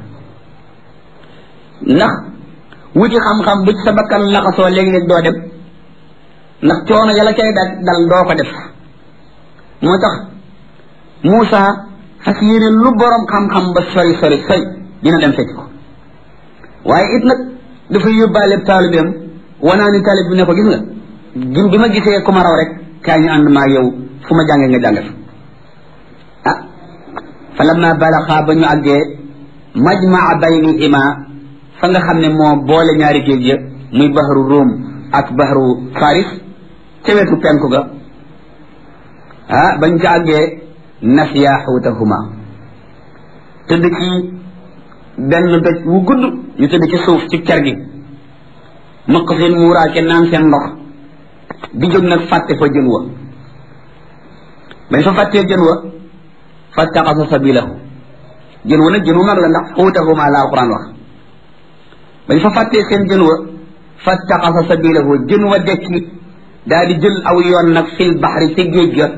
ndax wuti xam-xam bu ci sa bakkan laxasoo léeg-léeg doo dem ndax coono yàlla cay dal doo ko def moo tax Moussa fas yéene lu borom xam-xam ba sori dina dem fekk ko waaye it nag dafa yóbbaale taalibeem wanaa ni taalib bi ne ko gis nga bi ma gisee ku ma raw rek kaay ñu ànd maa yow fu ma jàngee nga jànge fa fa lamma balaxa ba ñu àggee majmaa baynihima fa nga xam ne moo boole ñaari géej ya muy bahru Rum ak bahru Faris ca wetu penku ga bañ ca àggee nasiya xuutahuma tëdd ci benn doj wu gudd ñu tëdd ci suuf ci ker gi mëq seen muuraake naan seen ndox di jóg nag fàtte fa jën wa bañ fa fàttee jën wa fattaxasa sabilahu jën wa nag jën wu mag la ndax xuutahuma la alquran wax bañ fa fàttee seen jën wa fattaxasa sabilahu jën wa dekki daa di jël aw yoon nag fil baxri ci géej ga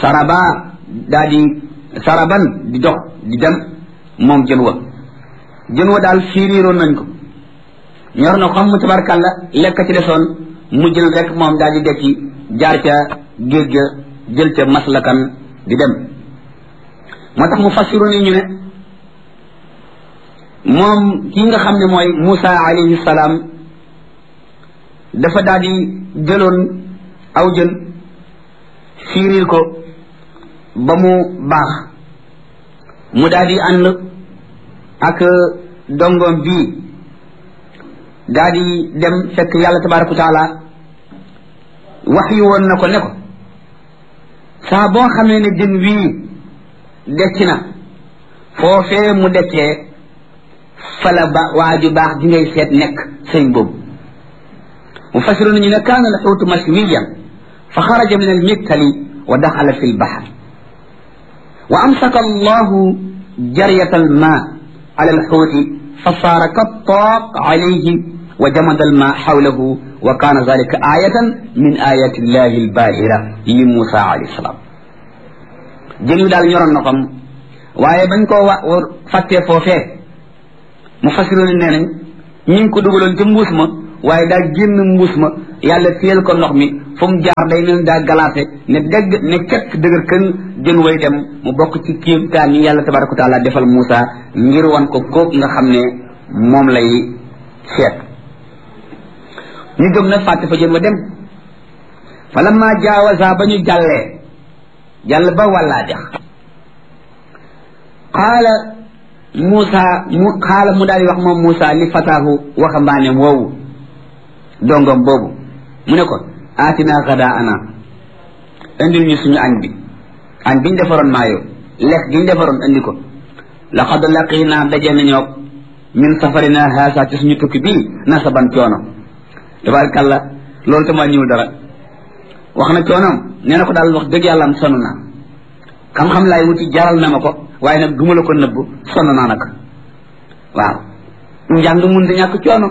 saraban di dox di dem moom jën wa daal fiiriiroon nañ ko ñor na xam mu tabarkàlla lekk ci desoon mu jël rek moom daal di dekki jaar ca géej ga jël ca maslakan di dem moo tax mu fassiru ni ñu ne moom kii nga xam ne mooy Moussa alayhi salaam dafa daal di jëloon aw jën fiiriir ko ba mu baax mu daal di ànd ak dongoom bii daal di dem fekk yàlla tabaraka wa taala wax yu woon na ko ne ko saa boo xamee ne jën wii dekki na foofee mu dekkee fala ba waa ju baax di ngay seet nekk sëñ boobu mu fasiru nañu ne kaana al xuutu mashwiyan fa xaraja min al miktali wa daxala fi l bahr wa amsaka allahu jariyata al ma ala al xuuti fa saara kattaaq alayhi wa jamada al ma xawlahu wa kaana dalika ayatan min ayati llahi al baahira li Moussa alayhi salaam jën wi daal ñoroon na xam waaye bañ koo fàttee foofee mu fasiroon nee nañ ñi ngi ko dugaloon ca mbuus ma waaye daa génn mbuus ma yàlla téyel ko ndox mi fu mu jaar day mel daa galaase ne dégg ne kekk dëgër kën jën way dem mu bokk ci kéemtaan yi yàlla tabaraka wa taala defal Muusa ngir wan ko kooku nga xam ne moom lay seet ñu jóg nag fàtte fa jën wa dem fa lamma jaawaza ba ñu jàll ba wàllaa jax xaala mu daal di wax moom Muusa li fataahu waxambaaneem woowu dongom boobu mu ne ko aatinaa gadaana indil ñu suñu añ biñ defaroon maayo lekk giñ defaroon indi ko laqad laqinaa daje nañoo min safarina haasa ci suñu tukki bii nasaban coono tabarakallah loolu tam wàññiwul dara wax na coonoom nee na ko daal wax dëgg yàlla am sonn naa xam-xam laay wuti jaral na ma ko waaye nag duma la ko nëbb sonn naa nag waaw njàng mënta ñàkk coono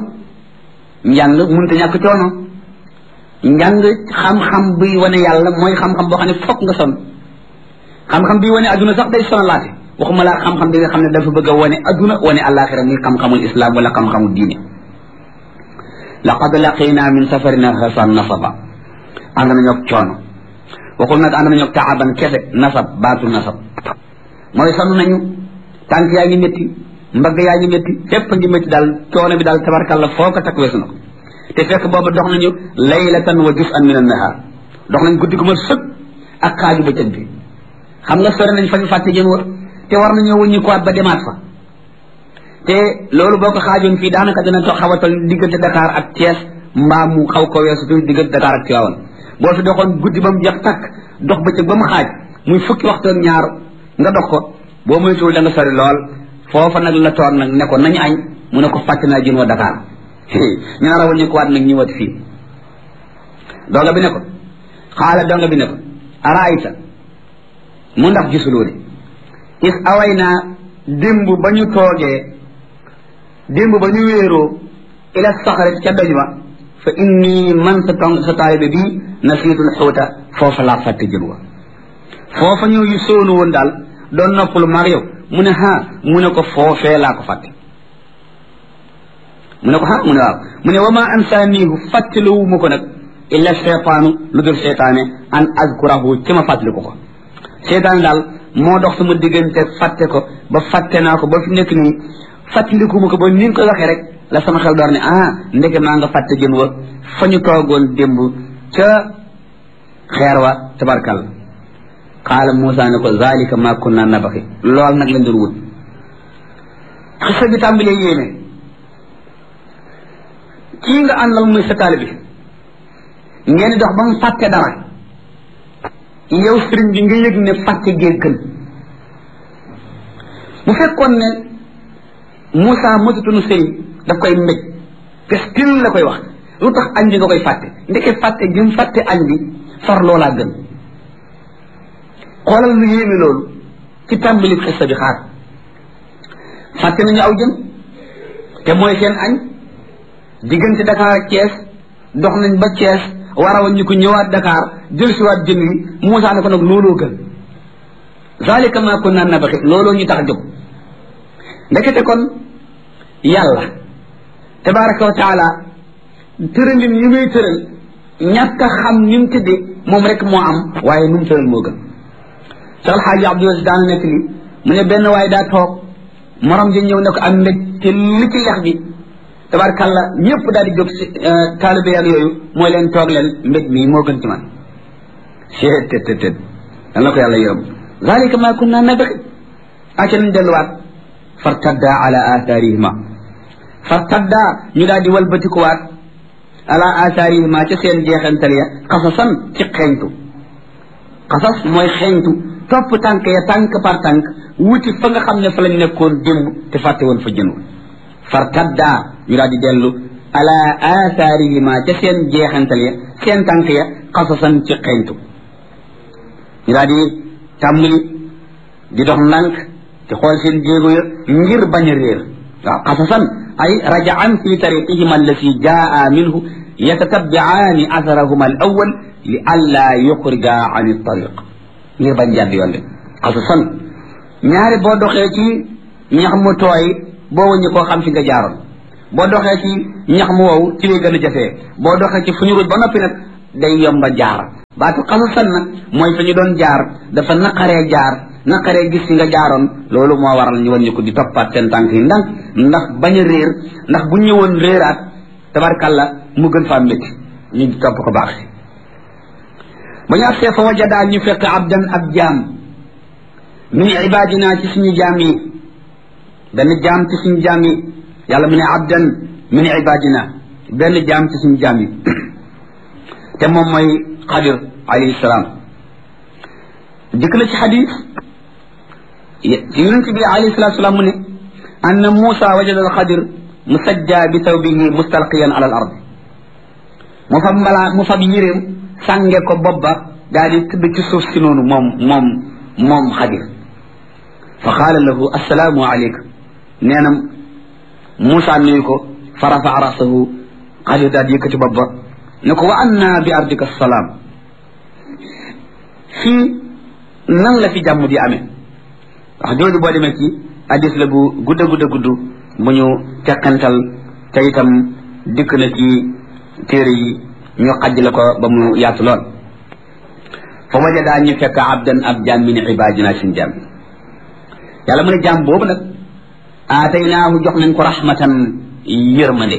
njàng xam-xam buy wane yàlla mooy xam-xam boo xam ne fokk nga sonn xam-xam bi wane adduna sax day sonalaate waxuma laa xam-xam bi nga xam ne dafa bëgg a wane adduna wane àllaaxira muy xam-xamul islam wala xam-xamul diine laqad laqina min safarina hasan nasaba ànd nañoog coono waxul nag ànd nañoog taaban kese nasab baatu nasab mooy sonn nañu tànk yaa ngi métti mbagg yaa ngi métti fépp ngi métti daal coono bi daal tabarkalla foo ko takk weesu na ko te fekk boobu dox nañu laylatan wa juz'an min an-nahar dox nañ guddi gu ma sëg ak xaaju bëccëg bi xam nga sore nañ fa ñu fàtte jën wa te war nañoo wëññi ko ba demaat fa te loolu boo ko xaajoon fii daanaka dina toog xawatal diggante Dakar ak Thiès mbaa mu xaw ko weesu tuuti diggante Dakar ak Tivaouane boo fi doxoon guddi ba mu jeex takk dox bëccëg ba mu xaaj muy fukki waxtu ak ñaar nga dox ko boo moytuwul da nga sori lool foofa nag la toog nag ne ko nañu añ mu ne ko fàtte naa jën wa Dakar ñu nar a wëññi ko waat nag ñëwaat fii donga bi ne ko araayta mu ndax gisuloo ne is away naa démb ba ñu toogee démb ba ñu wéeroo ila saxarit ca doj wa fa inni man sa taalibe bii nasiitul xuuta foofa laa fàtte jën wa foofa ñëw yu soonu woon daal doon noppalu maag yow mu ne mu ne ko foofee laa ko fàtte mu ne ko mu ne waaw mu ne wa ma ansaaniihu fàttalewuma ko nag illa cheytaanu lu dul cheytaane an azkurahu ci ma fàttaliku ko cheytaane daal moo dox sama diggante fàtte ko ba fàtte naa ko ba fi nekk nii fàttalikuma ko ba ni nga koy waxee rek la sama xel door ne ndeke maa nga fàtte jën wa fa ñu toogoon démb ca xeer wa tabarkal qaala Muusa ne ko zalika ma kunna nabaxi lool nag lañ doon wut xisa bi tàmbalee yéene kii nga àndal muy sa taalibe bi ngeen di dox ba mu fàtte dara yow sëriñ bi nga yëg ne fàtte gee gën bu fekkoon ne Muusa mësutunu sëriñ daf koy mbéj pestil la koy wax lu tax añ bi nga koy fàtte ndeke fàtte jëm fàtte añ bi far loolaa gën xoolal lu yéeme loolu ci tàmbali xissa bi xaar fàtte nañu aw jën te mooy seen añ diggante Dakar ak Thiès dox nañ ba Thiès war a wañ ñu ko ñëwaat Dakar jël si waat jën wi Muusa ne ko nag looloo gën zalika ma kunna nabaxi looloo ñu tax a jóg ndekete kon yàlla tabaraka wa taala tëralin yi muy tëral ñàkk a xam ni mu tëddee moom rek moo am waaye nu mu tëral moo gën Seex Alxaaji Abdul Asiis daana nekk li mu ne benn waaye daa toog morom ji ñëw ne ko am mbéj te li ci lex bi tabarakalla ñëpp daal di jóg si taalibe ak yooyu mooy leen toog leen mbéj mi moo gën ci man tët dan la ko yàlla yërëm zalika ma kunna nabghi aca nañ delluwaat fartadda ala atharihima fartadda ñu daal di walbatikuwaat ala atharihima ca seen jeexantal ya xasasan ci xeeñtu xasas mooy xeeñtu topp tànk ya tànk par tànk wuti fa nga xam ne fa lañ nekkoon démb te fàtte woon fa jënu fartadda ñu daal di dellu ala atharihima ca seen jeexantal ya seen tànk ya xasasan ci xeeñtu ñu daal di tàmbali di dox ndànk te xool seen jéego ya ngir bañ a réer waaw xasasan ay rajaan fi tariqihima allati jaa minhu yatatabbiaani atharahuma al awal li alla yuxrija an tariq ngir bañ jàdd yoon de xasasan ñaari boo doxee ci ñax mu tooy boo wëññi koo xam fi nga jaaroon boo doxee ci ñax mu wow ci lay gën a jafee boo doxee ci fu ñu ruj ba noppi nag day yomba jaar baatu xasasan nag mooy fa ñu doon jaar dafa naqaree gis ci nga jaaroon loolu moo waral ñu wàññi ko di toppaat seen tànk yi ndànk ndax bañ a réer ndax bu ñëwoon réeraat tabarkalla mu gën faa métti ñu topp ko baax si ba ñu agsee fa wajadaa ñu fekk abdan ab jaam min ibadina ci suñu jaam yi benn jaam ci suñu jaam yi yàlla mu ne abdan min ibadina benn jaam ci suñu jaam yi te moom mooy xadir alayhi salaam dikk na ci xadis yonent bi alayhi salatu salaam mu ne anna Muusa wajada al xadir musajja bi tawbihi mustalqiyan ala al ard mu fab yéreem sànge ko bopp ba daal di tëdd ci suuf si noonu moom xadir fa qaala lahu assalaamu aleyka nee na Muusa nuyu ko fa rafaa rasahu xadir daal di yëkkati bopp ba ne ko wa anna bi ardika salaam fii nan la fi jàmm di amee wax jooju boo demee ci hadis la bu gudd bu ñu teqantal te itam dikk na ci téere yi ñu xajj la ko ba mu yaatu lool fa wajadaa ñu fekk abdan ab jaam min ibadina suñ jaam yàlla mu ne jaam boobu nag aataynaahu jox nañ ko rahmatan yërmande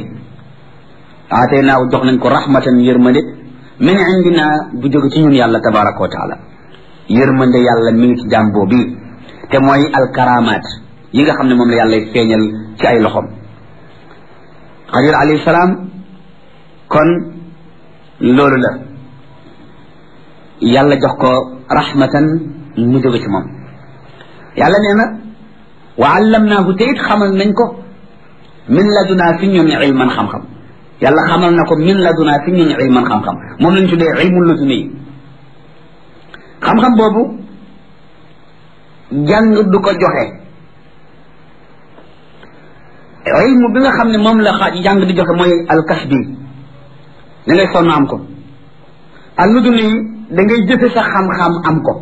min indina bu jóge ci ñun yàlla tabaraka wa taala yërmande yàlla mi ngi ci jaam boobu te mooy alkaramaat yi nga xam ne moom la yàlla feeñal ci ay loxom xadir alayhi salaam kon loolu la yàlla jox ko rahmatan mu jóge ci moom yàlla nee na wa allamnaahu te it xamal nañ ko min ladunaa fi ñun ilman xam-xam yàlla xamal na ko min ladunaa fi ñun ilman xam-xam moom lañ tuddee ilmul laduni xam-xam boobu jàng du ko joxe ilmu bi nga xam ne moom la jàng di joxe mooy alkasbi da ngay sonn am ko al laduni da ngay jëfe sa xam-xam am ko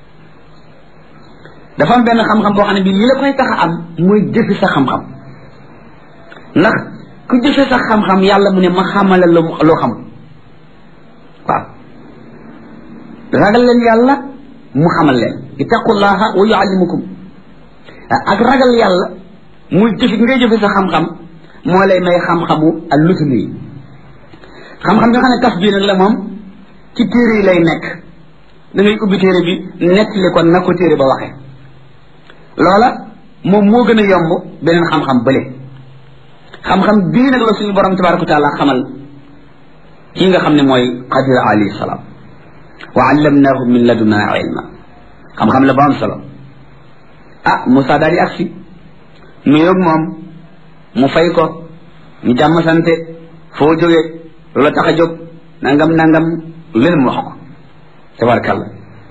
dafa am benn xam-xam boo xam ne bii li la koy tax a am mooy jëfe sa xam-xam ndax ku jëfe sa xam-xam yàlla mu ne ma xamala loo xam waaw ragal leen yàlla mu xamal leen ittaqullaha wa yuallimukum ak ragal yàlla muy jëfe ngay jëfe sa xam-xam moo lay may xam-xamu al lutuni xam-xam nga xam ne kas bii nag la moom ci téere yi lay nekk da ngay ubbi téere bi nettali ko na ko téere ba waxee loola moom moo gën a yomb beneen xam-xam bële xam-xam bii nag la suñu borom tabaraka wa taala xamal kii nga xam ne mooy xadir alayhi salaam wa allamnaahu min laduna ilma xam-xam la ba am solo Moussa daal di agsi nuyoog moom mu fay ko ñu jàmm sante foo jógee loola tax a jóg nangam leen mu wax ko tabarakalla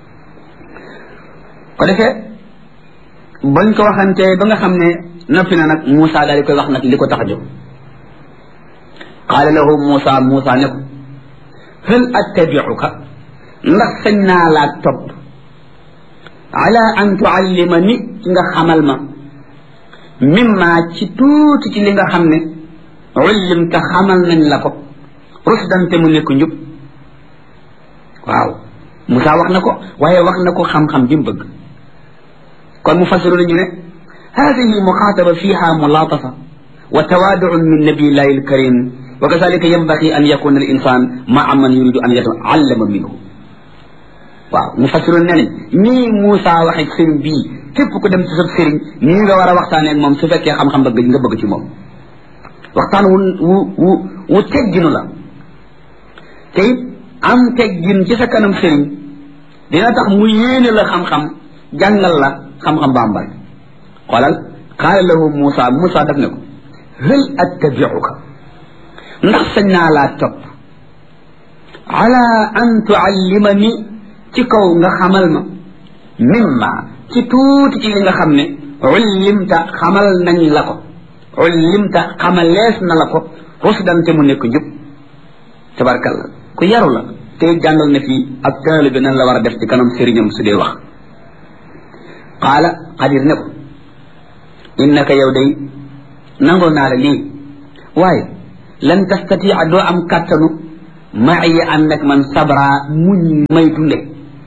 ko defee bañ ko waxantee ba nga xam ne noppi na nag Moussa daal di koy wax nag li ko tax a jóg qaala lahu Moussa ne ko hal attabiuka ndax sañ naa laa topp ala an tuallimani ci nga xamal ma mimma ci tuuti ci li nga xam ne ullimta xamal nañ la ko rusdante mu nekk njub waaw Moussa wax na ko waaye wax na ko xam-xam bi mu bëgg kon mu fasiru nañu ne hadihi muxaataba fiha mulatafa wa tawaduun min nabiyillahi alkarim wa kazalika yanbaghi an yakuna al insan maa man yuridu an yataallama minhu waaw mu fasiru ne nii Moussa waxe sëriñ bii képp ku dem ci sa sëriñ nii nga war a waxtaanee ak moom su fekkee xam-xam bëgg nga bëgg ci moom waxtaan wu tegginu la te it am teggin ci sa kanam sëriñ dina tax mu yéene la xam-xam jàngal la xam-xam bambal xoolal qaala lahu Moussa daf ne ko hal attabiuka ndax sañ naa laa topp ala an tuallimani ci kaw nga xamal ma mimma ci tuuti ci li nga xam ne ullimta xamal nañ la ko ullimta xamalees na la ko rusdante mu nekk njub tabarkalla ku yaru la te jàngal na fii ab taalibe nan la war a def ci kanam sëriñam su dee wax qaala xadir ne ko innaka yow day nangoo naa la lii waaye lan tastatia doo am kàttanu ma'i ànd ak man sabra muñ may dunde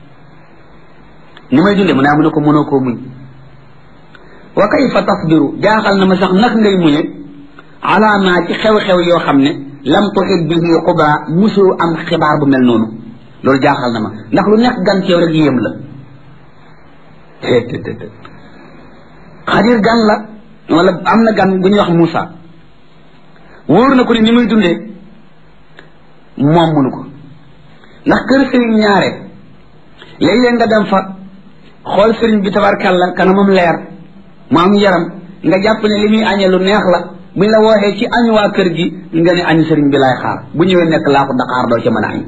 ni may dunde mu ne ko mënoo koo muñ wa kayfa tasbiru jaaxal na ma sax nag ngay muñe ala ma ci xew-xew yoo xam ne lam tuhit bihi xubra musu am xibaar bu mel noonu loolu jaaxal na ma ndax lu nekk gan ci yow rek yéem la Xadir gan la wala am na gan bu ñuy wax Moussa wóor na ko ni ni muy dundee moom mënu ko ndax kër sëriñ ñaare léeg-léeg nga dem fa xool sëriñ bi tabarkàlla kanamam leer mu am yaram nga jàpp ne li muy añee lu neex la buñ la wooxee ci añ waa kër gi nga ne añ sëriñ bi laay xaar bu ñëwee nekk laa ko Dakar doo ca mën a añ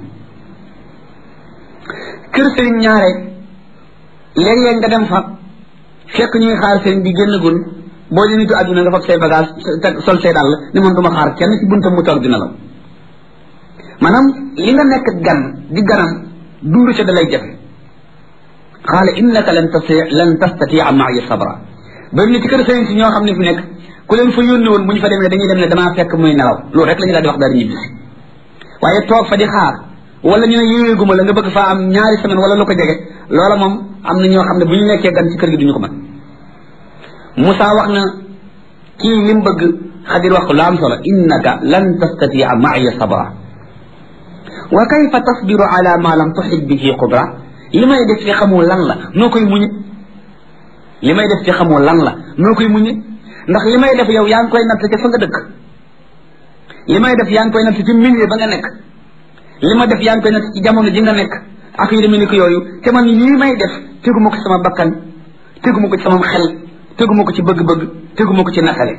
kër sëriñ ñaare léeg-léeg nga dem fa fekk ñuy xaar sëriñ bi génnagul boo di nitu àdduna nga fab say bagage sol say dàll ni man duma xaar kenn ci buntam mu toog dina la maanaam li nga nekk gan di ganam dund ca da lay jafe xaala innaka lan tastatia maaya sabra bari ni ci kër sëriñ si ñoo xam ne fi nekk ku leen fa yónni woon bu ñu fa demee dañuy dem ne damaa fekk muy nelaw loolu rek la ñu daal di wax daal ñibbi si waaye toog fa di xaar wala ñu ne yéeguma la nga bëgg faa am ñaari semaine wala lu ko jege loola moom am na ñoo xam ne bu ñu nekkee gan ci kër gi duñu ko mën Moussa wax na kii li mu bëgg Xadir wax ko lu am solo innaka lan tastatia maaya sabra wa kayfa tasbiru ala ma lam tuhit bihi qudra li may def ci xamoo lan la noo koy muñe li may def ci xamoo lan la noo koy muñe ndax li may def yow yaa ngi koy natt ca fa nga dëkk li may def yaa ngi koy natt ci milieu ba nga nekk li ma def yaa ngi koy natt ci jamono ji nga nekk ak yu demee ni ko yooyu te man lii may def teguma ko ci sama bakkan teguma ko ci sama xel teguma ko ci bëgg-bëgg teguma ko ci nattale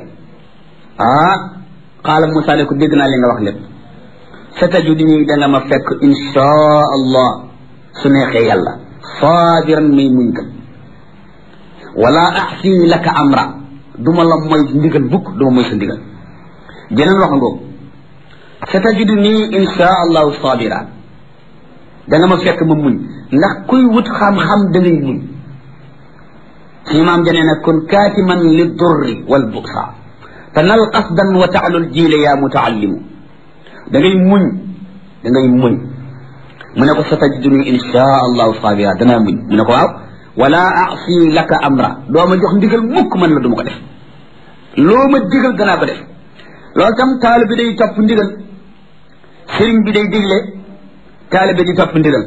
qaala Moussa ne ko dégg naa li nga wax lépp satajiduni danga ma fekk inshaa allah su neexee yàlla sabiran may muñ kat wala axsi laka amra duma la mooy ndigal bukk duma mooy sa ndigal jeneen wax ngoogu satajiduni inshaa allahu sabira danga ma fekk ma muñ ndax kuy wut xam-xam da ngay muñ si maam janee nag kun kaatiman li durri wal busa tanal qasdan wa taalul jiile yaa mutaallimu da ngay muñ mu ne ko satajiduni inshaa allahu sabira danaa muñ mu ne ko waaw wala asi laka amra doo ma jox ndigal mukk man la duma ko def loo ma digal danaa ko def loolu tam taalibe bi day topp ndigal sëriñ bi day digle taalibe di topp ndigal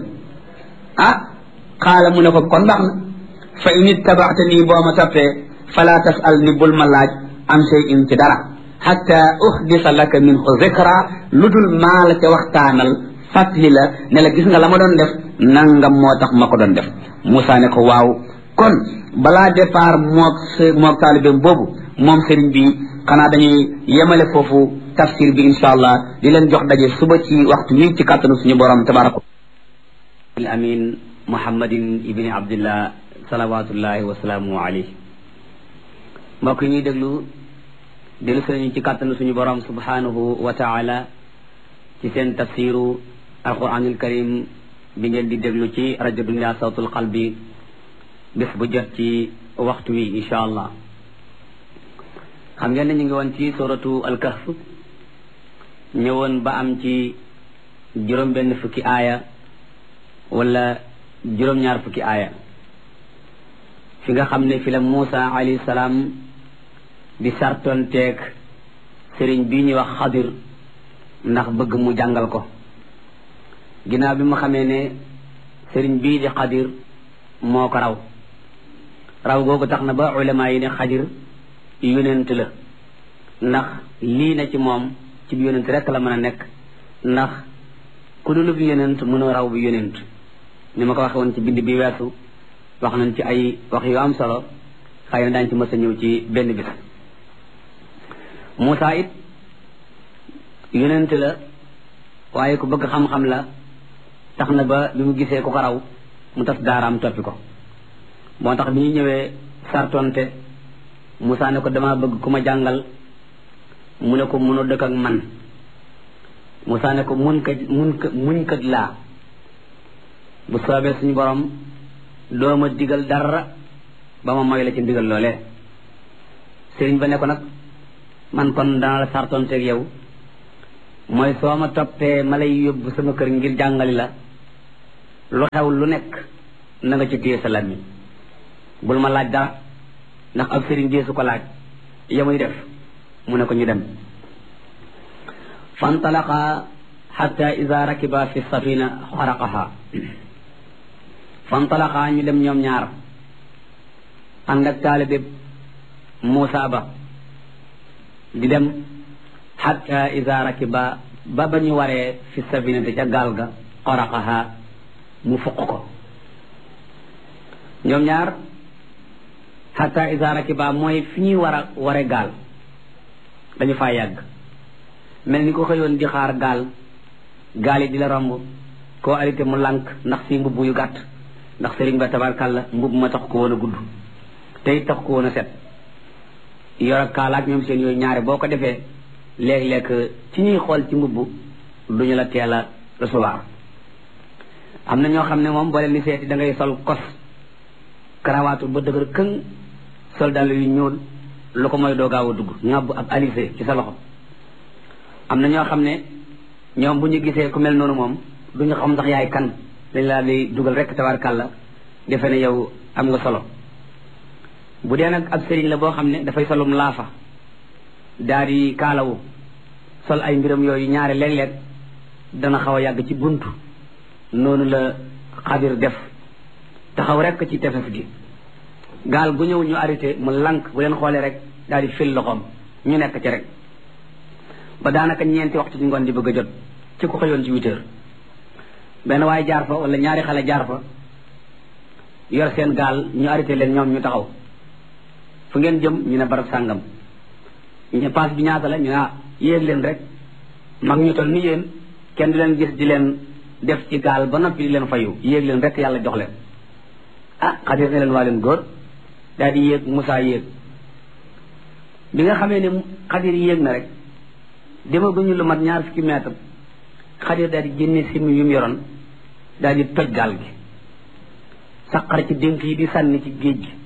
xaala mu ne ko kon baax na fa in ittabaatanii boo ma toppee fala tasal ni bul ma laaj am shay'in ci dara hatta uhdisa laka minhu zikra lu dul maa la ca waxtaanal fàttali la ne la gis nga la ma doon def nangam moo tax ma ko doon def Moussa ne ko waaw kon balaa départ mook taalibeem boobu moom sëriñ bi xanaa dañuy yemale foofu tafsir bi insha allah di leen jox daje suba ci waxtu wi ci kàttanu suñu borom tabaraka al amin muhammadin ibni abdillah salawatullahi wasalaamu alayhi mbokk ñuy déglu dellu suñu ci kàttanu suñu borom subhanahu wa taala ci seen tafsiru alquranul karim bi ngeen di déglu ci rajo dunya sawtul qalbi bés bu jot ci waxtu wi insha allah xam ngeen ne ñu ngi woon ci suratu alkahf ñëwoon ba am ci juróom benn fukki aaya wala juróom-ñaar fukki aaya fi nga xam ne fi la Moussa alayhi salaam di sartonteeg sëriñ bii ñuy wax Xadir ndax bëgg mu jàngal ko ginnaaw bi mu xamee ne sëriñ bii di Xadir moo ko raw googu tax na ba ulama yi ne Xadir yonent la ndax lii na ci moom ci bi yonent rek la mën a nekk ndax ku dul bi yonent mënoo raw bi yonent ni ma ko waxe woon ci bind bi weesu wax nañ ci ay wax yu am solo xëy na daañ ci mës a ñëw ci benn bis Moussa it yonent la waaye ku bëgg xam-xam la tax na ba bi mu gisee ku ko raw mu tas daaraam toppi ko moo tax bi ñu ñëwee sartonte Moussa ne ko dama bëgg ku ma jàngal mu ne ko mënoo dëkk ak man Moussa ne ko muñkat laa bu soobee suñu borom doo ma digal dara ba ma moy la ci ndigal loolee sëriñ ba ne ko nag man kon dana la sartonteeg yow mooy soo ma toppee ma lay yóbbu sama kër ngir jàngali la lu xew lu nekk na nga ci téye sa làmmiñ bul ma laaj dara ndax ab sëriñ deesu ko laaj yamuy def mu ne ko ñu dem fantalaqa xatta ida rakiba fi safina xaraqaha fantalaqa ñu dem ñoom ñaar ànd ak taalibe Muusa ba di dem xatta ida rakiba ba ñu waree fi safina te ca gaal ga xaraqaha mu fuq ko ñoom ñaar xatta ida rakiba mooy fi ñuy ware gaal dañu faa yàgg mel ni ko xëyoon di xaar gaal yi di la romb koo arrêté mu lànk ndax si mbubb yu gàtt ndax sëriñ ba tabarkàlla mbubb ma tax ko woon a gudd te it tax ko woon a set yor ak kaalaak ñoom seen yooyu ñaare boo ko defee léeg-léeg ci ñuy xool ci mbubb duñu la teel a recevoir am na ñoo xam ne moom boo leen di seeti da ngay sol kos karawaatu ba dëgër këng sol dàll yu ñuul lu ko mooy doo gaaw a dugg ŋàbb ab alisé ci sa loxo am na ñoo xam ne ñoom bu ñu gisee ku mel noonu moom duñu xam sax yaay kan dañ laa di dugal rek tabarkàlla defe ne yow am nga solo bu dee nag ab sëriñ la boo xam ne dafay solum laafa daal di kaalawu sol ay mbiram yooyu ñaare léeg-léeg dana xaw a yàgg ci buntu noonu la Xadir def taxaw rek ci tefes gi gaal gu ñëw ñu arrêté mu lànk bu leen xoolee rek daal di fil loxoom ñu nekk ci rek ba daanaka ñeenti waxtu ci ngoon di bëgg a jot ci ku xëyoon ci 8 heures benn waaye jaar fa wala ñaari xale jaar fa yor seen gaal ñu arrêté leen ñoom ñu taxaw fu ngeen jëm ñu ne barab sàngam ñu paas bi ñaata la ñu ne yéeg leen rek mag ñu toll ni yéen kenn du leen gis di leen def ci gaal ba noppi di leen fayu yéeg leen rek yàlla jox leen Xadir ne leen waa leen góor daal di yéeg Moussa yéeg bi nga xamee ne Xadir yéeg na rek demaguñu lu mat 20 mètres Xadir daal di génne simi yu mu yoroon daal di toj gaal gi saqar ci dénk yi di sànni ci géej gi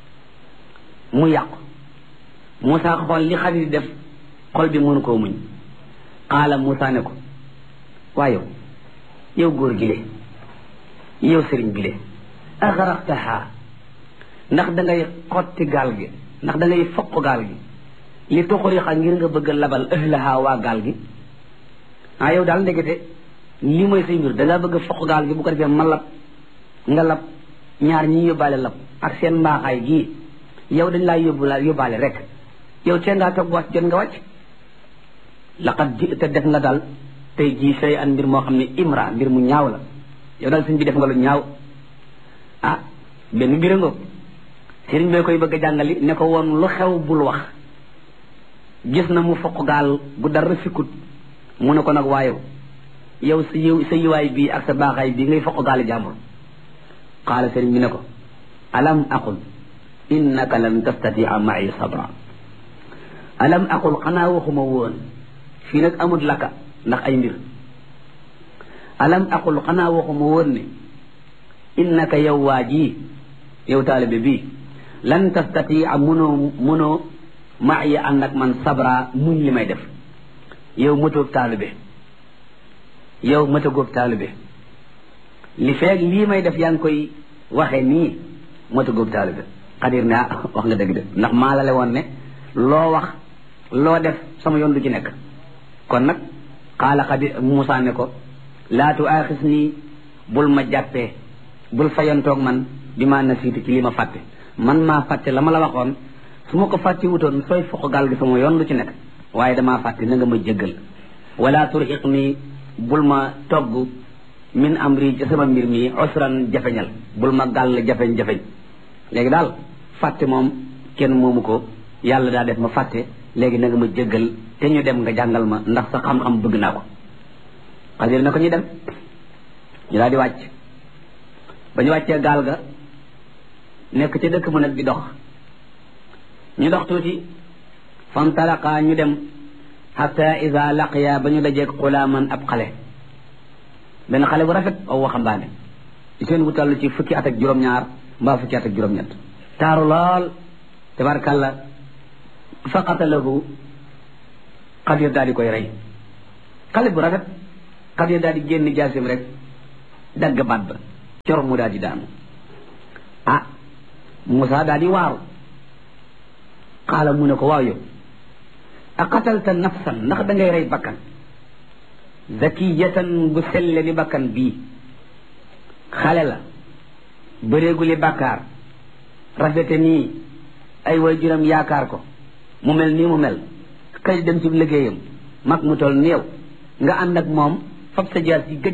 mu yàqu Moussa xool li Xadir def xol bi mënu koo muñ xaala Moussa ne ko waaye yow góor gi le yow sëriñ bi le axaraqtaha ndax da ngay xotti gaal gi ndax da ngay foq gaal gi li tuxurixa ngir nga bëgg a labal ahlaha waa gaal gi yow daal ndekete lii mooy say mbir da ngaa bëgg a foq gaal gi bu ko defee ma lab nga lab ñaar ñi yóbbaale lab ak seen mbaaxaay gii yow dañ laa yóbbaale rek yow tee ngaa toog wàcc jot nga wàcc laqad ji te def nga daal tey jii sey an mbir moo xam ne imra mbir mu ñaaw la yow daal sëñ bi def nga lu ñaaw benn mbir nga sëriñ bee koy bëgg a jàngali ne ko woon lu xew bul wax gis na mu foq gaal gu dara fikkut mu ne ko nag waayow yow sa yiwaay bii ak sa baaxaay bii ngay foq gaali jàmbur qaala sëriñ bi ne ko alam aqul innaka lan tastatia ma'i sabra alam aqul xanaa waxuma woon fii nag amut lakka ndax ay mbir alam aqul xanaa waxuma woon ne innaka yow waa ji yow taalibe bii lan tastatia munoo ma'i ànd ak man sabra muñ li may def yow mëtoog taalibe yow mëtagóog taalibe li feeg lii may def yaa ngi koy waxee nii mëtagóog taalibe Xadir ne wax nga dëgg de ndax maa la le woon ne loo wax loo def sama yoon du ci nekk kon nag xaala Xadir Moussa ne ko laa tuaaxis nii bul ma jàppee bul fayantoog man bi ma nasiitu ci li ma fàtte man maa fàtte la ma la waxoon su ma ko fàtte wutoon sooy foq gaal gi sama yoon du ci nekk waaye damaa fàtte na nga ma jéggal wala turhiq nii bul ma togg min amri ci sama mbir mi usran jafeñal bul ma gàll jafeñ-jafeñ léegi daal fàtte moom kenn moomu ko yàlla daa def ma fàtte léegi na nga ma jéggal te ñu dem nga jàngal ma ndax sa xam-xam bëgg naa ko Xadir na ko ñu dem ñu daal di wàcc ba ñu wàccee gaal ga nekk ca dëkk mu nag di dox ñu dox tuuti fantalaqa ñu dem xata ida laqiya ba ñu dajeeg xulaaman ab xale benn xale bu rafet aw waxambaane seen gu toll ci fukki at ak juróom-ñaar mbaa fukki at ak juróom-ñett taaru lool tabarkàlla fa qatalahu Xadir daal di koy rey xale bu rafet Xadir daal di génn jaasim rek dagg baat ba cor mu daal di daanu ah Moussa daal di waaru xaala mu ne ko waaw yow a qatalta nafsan ndax da ngay rey bakkan zakiyatan bu selle ni bakkan bii xale la bëreeguli bàkkaar rafete nii ay waajuram yaakaar ko mu mel nii mu mel xëy dem ci liggéeyam mag mu toll néew nga ànd ak moom fab sa jaas yi